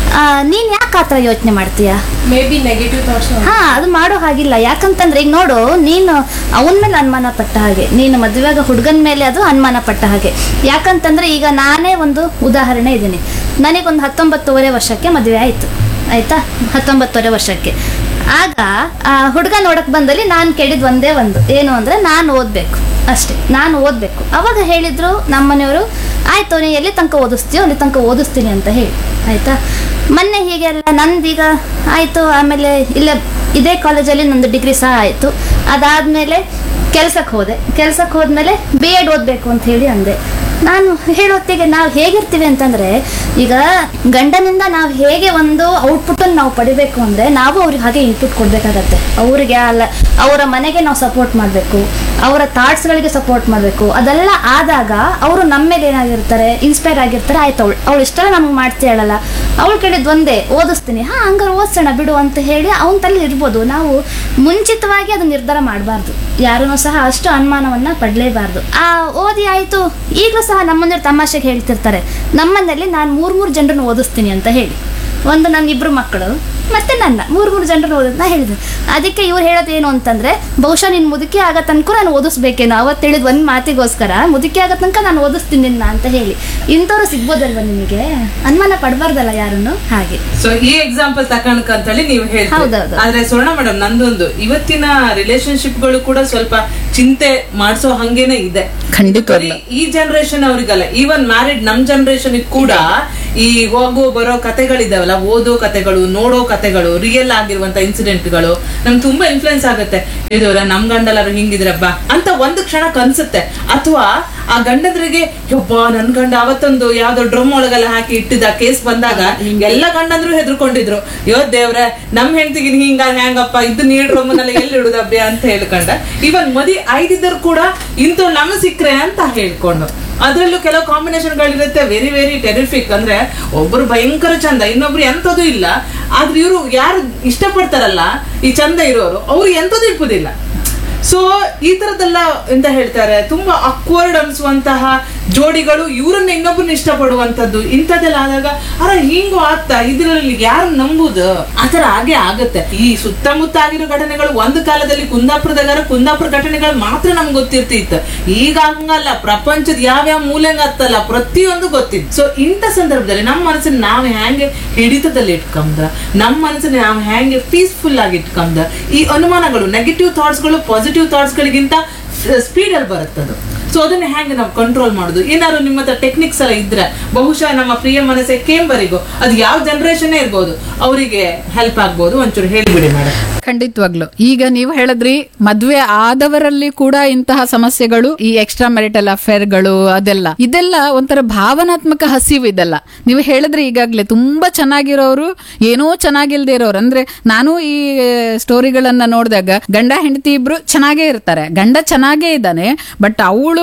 ನೀನು ಯಾಕೆ ಆ ಥರ ಯೋಚನೆ ಮಾಡ್ತೀಯಾ? May be negative thoughts. ಹಾಂ, ಅದು ಮಾಡೋ ಹಾಗಿಲ್ಲ. ಯಾಕಂತಂದ್ರೆ ಈಗ ನೋಡು, ನೀನು ಅವನ ಮೇಲೆ ಅನುಮಾನ ಪಟ್ಟ ಹಾಗೆ, ನೀನು ಮದುವೆಯಾಗ ಹುಡುಗನ ಮೇಲೆ ಅದು ಅನುಮಾನ ಪಟ್ಟ ಹಾಗೆ. ಯಾಕಂತಂದ್ರೆ ಈಗ ನಾನೇ ಒಂದು ಉದಾಹರಣೆ ಇದ್ದೀನಿ. ನನಗೊಂದು ಹತ್ತೊಂಬತ್ತುವರೆ ವರ್ಷಕ್ಕೆ ಮದುವೆ ಆಯಿತು, ಆಯಿತಾ? ಹತ್ತೊಂಬತ್ತುವರೆ ವರ್ಷಕ್ಕೆ ಆಗ ಆ ಹುಡುಗ ನೋಡಕ್ಕೆ ಬಂದಲ್ಲಿ ನಾನು ಕೇಳಿದ್ದು ಒಂದೇ ಒಂದು, ಏನು ಅಂದರೆ ನಾನು ಓದಬೇಕು ಅಷ್ಟೇ, ನಾನು ಓದಬೇಕು. ಅವಾಗ ಹೇಳಿದರು ನಮ್ಮನೆಯವರು, ಆಯಿತು ನೀನು ಎಲ್ಲಿ ತನಕ ಓದಿಸ್ತೀಯೋ ಅಲ್ಲಿ ತನಕ ಓದಿಸ್ತೀನಿ ಅಂತ ಹೇಳಿ, ಆಯಿತಾ? ಮೊನ್ನೆ ಹೀಗೆಲ್ಲ ನಂದೀಗ ಆಯಿತು. ಆಮೇಲೆ ಇಲ್ಲೇ ಇದೇ ಕಾಲೇಜಲ್ಲಿ ನಂದು ಡಿಗ್ರಿ ಸಹ ಆಯಿತು. ಅದಾದಮೇಲೆ ಕೆಲ್ಸಕ್ಕೆ ಹೋದೆ. ಕೆಲ್ಸಕ್ಕೆ ಹೋದ್ಮೇಲೆ ಬಿ ಎಡ್ ಓದಬೇಕು ಅಂತ ಹೇಳಿ ಅಂದೆ. ನಾನು ಹೇಳೋತ್ತಿಗೆ ನಾವು ಹೇಗಿರ್ತೀವಿ ಅಂತಂದರೆ, ಈಗ ಗಂಡನಿಂದ ನಾವು ಹೇಗೆ ಒಂದು ಔಟ್ಪುಟ್ಟನ್ನು ನಾವು ಪಡಿಬೇಕು ಅಂದರೆ ನಾವು ಅವ್ರಿಗೆ ಹಾಗೆ ಇನ್ಪುಟ್ ಕೊಡಬೇಕಾಗತ್ತೆ. ಅವರಿಗೆ ಅಲ್ಲ, ಅವರ ಮನೆಗೆ ನಾವು ಸಪೋರ್ಟ್ ಮಾಡಬೇಕು, ಅವರ ಥಾಟ್ಸ್ಗಳಿಗೆ ಸಪೋರ್ಟ್ ಮಾಡಬೇಕು. ಅದೆಲ್ಲ ಆದಾಗ ಅವರು ನಮ್ಮ ಮೇಲೆ ಏನಾಗಿರ್ತಾರೆ, ಇನ್ಸ್ಪೈರ್ ಆಗಿರ್ತಾರೆ. ಆಯ್ತು, ಅವಳು ಅವಳು ಇಷ್ಟೆಲ್ಲ ನಮ್ಗೆ ಮಾಡ್ತೀಯಲ್ಲ, ಅವಳು ಕೇಳಿದ್ದು ಒಂದೇ, ಓದಿಸ್ತೀನಿ, ಹಾಂ ಹಂಗಾರೆ ಓದಿಸೋಣ ಬಿಡು ಅಂತ ಹೇಳಿ ಅವನ ತಲೆ ಇರ್ಬೋದು. ನಾವು ಮುಂಚಿತವಾಗಿ ಅದು ನಿರ್ಧಾರ ಮಾಡಬಾರ್ದು, ಯಾರೂ ಸಹ ಅಷ್ಟು ಅನುಮಾನವನ್ನು ಪಡಲೇಬಾರ್ದು. ಆ ಓದಿ ಆಯಿತು. ಈಗಲೂ ಸಹ ನಮ್ಮಂದಿರು ತಮಾಷೆಗೆ ಹೇಳ್ತಿರ್ತಾರೆ, ನಮ್ಮನೇಲಿ ನಾನು ಮೂರು ಮೂರು ಜನರನ್ನು ಓದಿಸ್ತೀನಿ ಅಂತ ಹೇಳಿ. ಒಂದು ನನ್ನ ಇಬ್ಬರು ಮಕ್ಕಳು ಮತ್ತೆ ನನ್ನ ಮೂರು ಮೂರು ಜನರನ್ನು ಓದೋದು ನಾ ಹೇಳಿದೆ. ಅದಕ್ಕೆ ಇವ್ರು ಹೇಳೋದು ಏನು ಅಂತಂದರೆ, ಬಹುಶಃ ನೀನು ಮುದುಕಿ ಆಗೋ ತನಕ ನಾನು ಓದಿಸ್ಬೇಕೇನೋ. ಅವತ್ತು ಹೇಳಿದ ಒಂದು ಮಾತಿಗೋಸ್ಕರ ಮುದುಕಿ ಆಗೋ ತನಕ ನಾನು ಓದಿಸ್ತೀನಿ ನಿನ್ನ ಅಂತ ಹೇಳಿ. ಇಂಥವ್ರು ಸಿಗ್ಬೋದಲ್ವ ನಿಮಗೆ? ಅನುಮಾನ ಪಡಬಾರ್ದಲ್ಲ ಯಾರನ್ನು, ಹಾಗೆ. ಸೊ ಈ ಎಕ್ಸಾಂಪಲ್ ತಕೊಂಡ್ಕ ಅಂತ ಹೇಳಿ ನೀವು ಹೇಳ್ತೀವಿ. ಹೌದೌದು. ಆದ್ರೆ ಸ್ವರ್ಣ ಮೇಡಮ್, ನಂದೊಂದು ಇವತ್ತಿನ ರಿಲೇಶನ್ಶಿಪ್ ಗಳು ಕೂಡ ಸ್ವಲ್ಪ ಚಿಂತೆ ಮಾಡಿಸೋ ಹಂಗೇನೆ ಇದೆ. ಖಂಡಿತವಾಗ್ಲೂ. ಈ ಜನರೇಷನ್ ಅವ್ರಿಗಲ್ಲ, ಈವನ್ ಮ್ಯಾರಿಡ್ ನಮ್ ಜನರೇಷನ್ ಕೂಡ ಈ ಹೋಗೋ ಬರೋ ಕತೆಗಳಿದಾವಲ್ಲ, ಓದೋ ಕತೆಗಳು, ನೋಡೋ ಕತೆಗಳು, ರಿಯಲ್ ಆಗಿರುವಂತ ಇನ್ಸಿಡೆಂಟ್ಗಳು ನಮ್ಗೆ ತುಂಬಾ ಇನ್ಫ್ಲುಯೆನ್ಸ್ ಆಗುತ್ತೆ. ಇದವರ ನಮ್ ಗಂಡಲ್ಲಾರು ಹಿಂಗಿದ್ರಬ್ಬ ಅಂತ ಒಂದು ಕ್ಷಣ ಕನ್ಸುತ್ತೆ. ಅಥವಾ ಆ ಗಂಡಂದ್ರಿಗೆ, ಯೊಬ್ಬ ನನ್ ಗಂಡ ಅವತ್ತೊಂದು ಯಾವ್ದೋ ಡ್ರಮ್ ಒಳಗೆಲ್ಲ ಹಾಕಿ ಇಟ್ಟಿದ್ದ ಕೇಸ್ ಬಂದಾಗ ಎಲ್ಲ ಗಂಡಂದ್ರು ಹೆದರ್ಕೊಂಡಿದ್ರು, ಯೋ ದೇವ್ರೆ ನಮ್ ಹೆಂಡತಿಗೆ ಹಿಂಗ ಹ್ಯಾಂಗಪ್ಪ ಇದು ನೀಡ್ ಡ್ರಮ್ನೆಲ್ಲ ಎಲ್ಲಿ ಇಡುದಬ್ಬೆ ಅಂತ ಹೇಳ್ಕೊಂಡ. ಇವನ್ ಮದಿ ಐದಿದ್ದರು ಕೂಡ ಇಂಥ ನಮ್ ಸಿಕ್ಕ್ರೆ ಅಂತ ಹೇಳ್ಕೊಂಡು. ಅದ್ರಲ್ಲೂ ಕೆಲವು ಕಾಂಬಿನೇಷನ್ ಗಳಿರುತ್ತೆ ವೆರಿ ವೆರಿ ಟೆರಿಫಿಕ್. ಅಂದ್ರೆ ಒಬ್ರು ಭಯಂಕರ ಚಂದ, ಇನ್ನೊಬ್ರು ಎಂತದೂ ಇಲ್ಲ. ಆದ್ರೆ ಇವ್ರು ಯಾರು ಇಷ್ಟಪಡ್ತಾರಲ್ಲ ಈ ಚಂದ ಇರೋರು, ಅವ್ರು ಎಂತದೂ ಇಪ್ಪುದಿಲ್ಲ. ಸೊ ಈ ತರದೆಲ್ಲ ಎಂತ ಹೇಳ್ತಾರೆ, ತುಂಬಾ ಅಕ್ವರ್ಡ್ ಅನ್ಸುವಂತಹ ಜೋಡಿಗಳು ಇವ್ರನ್ನ ಇನ್ನೊಬ್ಬರನ್ನ ಇಷ್ಟಪಡುವಂತದ್ದು, ಇಂಥದ್ದೆಲ್ಲ ಆದಾಗ ಅರ ಹಿಂಗೂ ಆಗ್ತಾ ಇದ್ರಲ್ಲಿ ಯಾರು ನಂಬುದು? ಆತರ ಹಾಗೆ ಆಗತ್ತೆ. ಈ ಸುತ್ತಮುತ್ತ ಆಗಿರೋ ಘಟನೆಗಳು ಒಂದು ಕಾಲದಲ್ಲಿ ಕುಂದಾಪುರದಾಗ ಕುಂದಾಪುರ ಘಟನೆಗಳು ಮಾತ್ರ ನಮ್ಗೆ ಗೊತ್ತಿರ್ತಿತ್ತು. ಈಗ ಹಂಗಲ್ಲ, ಪ್ರಪಂಚದ ಯಾವ್ಯಾವ ಮೂಲೆಂಗ ಆಗ್ತಲ್ಲ ಪ್ರತಿಯೊಂದು ಗೊತ್ತಿತ್ತು. ಸೊ ಇಂಥ ಸಂದರ್ಭದಲ್ಲಿ ನಮ್ಮ ಮನಸ್ಸನ್ನ ನಾವು ಹೆಂಗೆ ಹಿಡಿತದಲ್ಲಿ ಇಟ್ಕೊಂಡ, ನಮ್ಮ ಮನಸ್ಸನ್ನ ನಾವು ಹೆಂಗೆ ಪೀಸ್ಫುಲ್ ಆಗಿ ಇಟ್ಕೊಂಡ, ಈ ಅನುಮಾನಗಳು ನೆಗೆಟಿವ್ ಥಾಟ್ಸ್ ಗಳು ಪಾಸಿಟಿವ್ ಥಾಟ್ಸ್ ಗಳಿಗಿಂತ ಸ್ಪೀಡ್ ಅಲ್ಲಿ ಬರುತ್ತದು. ಸೊ ಅದನ್ನ ಹೆಂಗೆ ನಾವು ಕಂಟ್ರೋಲ್ ಮಾಡುದು? ಏನಾದ್ರು ನಿಮ್ಮ ಹತ್ರ ಟೆಕ್ನಿಕ್ಸ್ ಎಲ್ಲ ಇದ್ರೆ ಬಹುಶಃ ನಮ್ಮ ಪ್ರಿಯ ಮನಸ್ಸೆ ಕೇಂಬರಿಗೂ ಅದು ಯಾವ ಜನರೇಷನ್ ಇರ್ಬೋದು ಅವರಿಗೆ ಹೆಲ್ಪ್ ಆಗ್ಬೋದು. ಒಂಚೂರು ಹೇಳಿಬಿಡಿ ಮೇಡಮ್. ಖಂಡಿತವಾಗ್ಲು. ಈಗ ನೀವು ಹೇಳಿದ್ರಿ ಮದ್ವೆ ಆದವರಲ್ಲಿ ಕೂಡ ಇಂತಹ ಸಮಸ್ಯೆಗಳು, ಈ ಎಕ್ಸ್ಟ್ರಾ ಮ್ಯಾರಿಟಲ್ ಅಫೇರ್ಗಳು, ಅದೆಲ್ಲ ಇದೆಲ್ಲ ಒಂಥರ ಭಾವನಾತ್ಮಕ ಹಸಿವು. ಇದೆಲ್ಲ ನೀವು ಹೇಳಿದ್ರಿ ಈಗಾಗ್ಲೇ, ತುಂಬಾ ಚೆನ್ನಾಗಿರೋರು ಏನೋ ಚೆನ್ನಾಗಿಲ್ದೇ ಇರೋರು. ಅಂದ್ರೆ ನಾನು ಈ ಸ್ಟೋರಿಗಳನ್ನ ನೋಡಿದಾಗ ಗಂಡ ಹೆಂಡತಿ ಇಬ್ರು ಚೆನ್ನಾಗೇ ಇರ್ತಾರೆ, ಗಂಡ ಚೆನ್ನಾಗೇ ಇದ್ದಾನೆ, ಬಟ್ ಅವಳು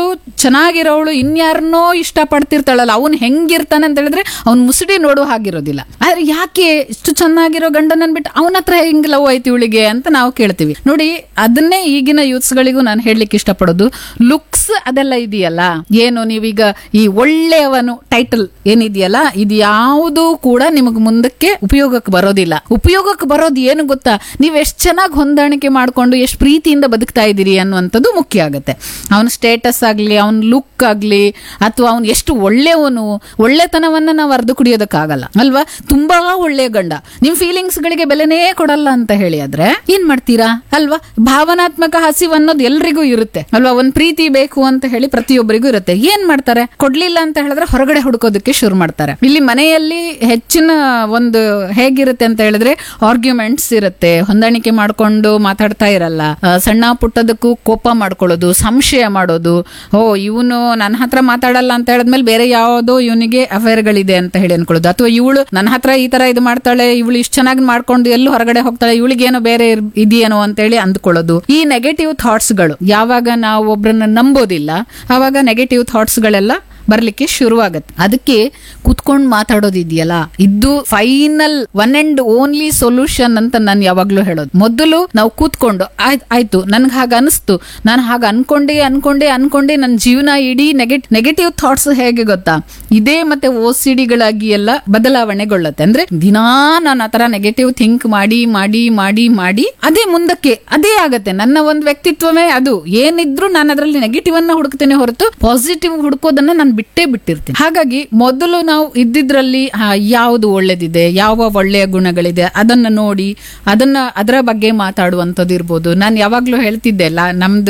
ಚೆನ್ನಾಗಿರೋವಳು ಇನ್ಯಾರನ್ನೋ ಇಷ್ಟ ಪಡ್ತಿರ್ತಾಳಲ್ಲ, ಅವ್ನು ಹೆಂಗಿರ್ತಾನೆ ಅಂತ ಹೇಳಿದ್ರೆ ಅವ್ನು ಮುಸುಡಿ ನೋಡೋ ಹಾಗಿರೋದಿಲ್ಲ. ಆದ್ರೆ ಯಾಕೆ ಇಷ್ಟು ಚೆನ್ನಾಗಿರೋ ಗಂಡನನ್ ಬಿಟ್ಟು ಅವನ ಹತ್ರ ಹೆಂಗ್ ಲವ್ ಆಯ್ತು ಇವಳಿಗೆ ಅಂತ ನಾವು ಕೇಳ್ತೀವಿ. ನೋಡಿ, ಅದನ್ನೇ ಈಗಿನ ಯೂತ್ಸ್ ಗಳಿಗೂ ನಾನು ಹೇಳಲಿಕ್ಕೆ ಇಷ್ಟಪಡೋದು, ಲುಕ್ಸ್ ಅದೆಲ್ಲ ಇದೆಯಲ್ಲ, ಏನು ನೀವೀಗ ಈ ಒಳ್ಳೆಯವನು ಟೈಟಲ್ ಏನಿದೆಯಲ್ಲ, ಇದು ಯಾವುದು ಕೂಡ ನಿಮಗ್ ಮುಂದಕ್ಕೆ ಉಪಯೋಗಕ್ಕೆ ಬರೋದಿಲ್ಲ. ಉಪಯೋಗಕ್ಕೆ ಬರೋದು ಏನು ಗೊತ್ತಾ, ನೀವ್ ಎಷ್ಟ್ ಚೆನ್ನಾಗಿ ಹೊಂದಾಣಿಕೆ ಮಾಡ್ಕೊಂಡು ಎಷ್ಟು ಪ್ರೀತಿಯಿಂದ ಬದುಕ್ತಾ ಇದ್ದೀರಿ ಅನ್ನುವಂಥದ್ದು ಮುಖ್ಯ ಆಗುತ್ತೆ. ಅವನ ಸ್ಟೇಟಸ್ ಆಗ್ಲಿ, ಅವನ ಲುಕ್ ಆಗ್ಲಿ, ಅಥವಾ ಅವ್ನು ಎಷ್ಟು ಒಳ್ಳೆಯವನು, ಒಳ್ಳೆತನವನ್ನ ನಾವು ಅರ್ದು ಕುಡಿಯೋದಕ್ಕಾಗಲ್ಲ ಅಲ್ವಾ. ತುಂಬಾ ಒಳ್ಳೆಯ ಗಂಡ ನಿಮ್ ಫೀಲಿಂಗ್ಸ್ ಗಳಿಗೆ ಬೆಲೆನೇ ಕೊಡಲ್ಲ ಅಂತ ಹೇಳಿ ಆದ್ರೆ ಏನ್ ಮಾಡ್ತೀರಾ ಅಲ್ವಾ. ಭಾವನಾತ್ಮಕ ಹಸಿವು ಅನ್ನೋದು ಎಲ್ರಿಗೂ ಇರುತ್ತೆ ಅಲ್ವಾ. ಒಂದ್ ಪ್ರೀತಿ ಬೇಕು ಅಂತ ಹೇಳಿ ಪ್ರತಿಯೊಬ್ಬರಿಗೂ ಇರುತ್ತೆ. ಏನ್ ಮಾಡ್ತಾರೆ, ಕೊಡ್ಲಿಲ್ಲ ಅಂತ ಹೇಳಿದ್ರೆ ಹೊರಗಡೆ ಹುಡುಕೋದಕ್ಕೆ ಶುರು ಮಾಡ್ತಾರೆ. ಇಲ್ಲಿ ಮನೆಯಲ್ಲಿ ಹೆಚ್ಚಿನ ಒಂದು ಹೇಗಿರುತ್ತೆ ಅಂತ ಹೇಳಿದ್ರೆ ಆರ್ಗ್ಯುಮೆಂಟ್ಸ್ ಇರುತ್ತೆ, ಹೊಂದಾಣಿಕೆ ಮಾಡ್ಕೊಂಡು ಮಾತಾಡ್ತಾ ಇರಲ್ಲ, ಸಣ್ಣ ಪುಟ್ಟದಕ್ಕೂ ಕೋಪ ಮಾಡ್ಕೊಳ್ಳೋದು, ಸಂಶಯ ಮಾಡೋದು, ಓ ಇವನು ನನ್ನ ಹತ್ರ ಮಾತಾಡಲ್ಲ ಅಂತ ಹೇಳಿದ್ಮೇಲೆ ಬೇರೆ ಯಾವುದೋ ಇವನಿಗೆ ಅಫೇರ್ಗಳಿದೆ ಅಂತ ಹೇಳಿ ಅನ್ಕೊಳ್ಳೋದು, ಅಥವಾ ಇವಳು ನನ್ನ ಹತ್ರ ಈ ತರ ಇದು ಮಾಡ್ತಾಳೆ, ಇವಳು ಇಷ್ಟು ಚೆನ್ನಾಗಿ ಮಾಡ್ಕೊಂಡು ಎಲ್ಲೂ ಹೊರಗಡೆ ಹೋಗ್ತಾಳೆ, ಇವಳಿಗೇನೋ ಬೇರೆ ಇದೆಯೇನೋ ಅಂತ ಹೇಳಿ ಅಂದ್ಕೊಳ್ಳೋದು. ಈ ನೆಗೆಟಿವ್ ಥಾಟ್ಸ್ ಗಳು ಯಾವಾಗ ನಾವು ಒಬ್ರನ್ನ ನಂಬೋದಿಲ್ಲ ಆವಾಗ ನೆಗೆಟಿವ್ ಥಾಟ್ಸ್ ಗಳೆಲ್ಲ ಬರ್ಲಿಕ್ಕೆ ಶುರುವಾಗತ್ತೆ. ಅದಕ್ಕೆ ಕುತ್ಕೊಂಡು ಮಾತಾಡೋದಿದೆಯಲ್ಲ, ಇದು final one and only solution ಅಂತ ನಾನು ಯಾವಾಗ್ಲೂ ಹೇಳೋದು. ಮೊದಲು ನಾವು ಕೂತ್ಕೊಂಡು ಆಯ್ತು ನನ್ಗೆ ಹಾಗ ಅನಿಸ್ತು, ನಾನು ಹಾಗ ಅನ್ಕೊಂಡೆ ಅನ್ಕೊಂಡೆ ಅನ್ಕೊಂಡೆ ನನ್ನ ಜೀವನ ಇಡೀ ನೆಗೆಟ್ ನೆಗೆಟಿವ್ ಥಾಟ್ಸ್ ಹೇಗೆ ಗೊತ್ತಾ, ಇದೇ ಮತ್ತೆ ಓ ಸಿ ಡಿಗಳಾಗಿ ಎಲ್ಲ ಬದಲಾವಣೆಗೊಳ್ಳುತ್ತೆ. ಅಂದ್ರೆ ದಿನಾ ನಾನು ಆತರ ನೆಗೆಟಿವ್ ಥಿಂಕ್ ಮಾಡಿ ಮಾಡಿ ಮಾಡಿ ಮಾಡಿ ಅದೇ ಮುಂದಕ್ಕೆ ಅದೇ ಆಗತ್ತೆ. ನನ್ನ ಒಂದು ವ್ಯಕ್ತಿತ್ವವೇ ಅದು. ಏನಿದ್ರು ನಾನು ಅದರಲ್ಲಿ ನೆಗೆಟಿವ್ ಅನ್ನ ಹುಡುಕ್ತೇನೆ ಹೊರತು ಪಾಸಿಟಿವ್ ಹುಡುಕೋದನ್ನ ನಾನು ಬಿಟ್ಟೇ ಬಿಟ್ಟಿರ್ತೀನಿ. ಹಾಗಾಗಿ ಮೊದಲು ನಾವು ಇದ್ದಿದ್ರಲ್ಲಿ ಯಾವುದು ಒಳ್ಳೇದಿದೆ, ಯಾವ ಒಳ್ಳೆಯ ಗುಣಗಳಿದೆ ಅದನ್ನ ನೋಡಿ ಅದನ್ನ ಅದರ ಬಗ್ಗೆ ಮಾತಾಡುವಂಥದ್ದು ಇರ್ಬೋದು. ನಾನು ಯಾವಾಗ್ಲೂ ಹೇಳ್ತಿದ್ದೆ ಅಲ್ಲ, ನಮ್ದು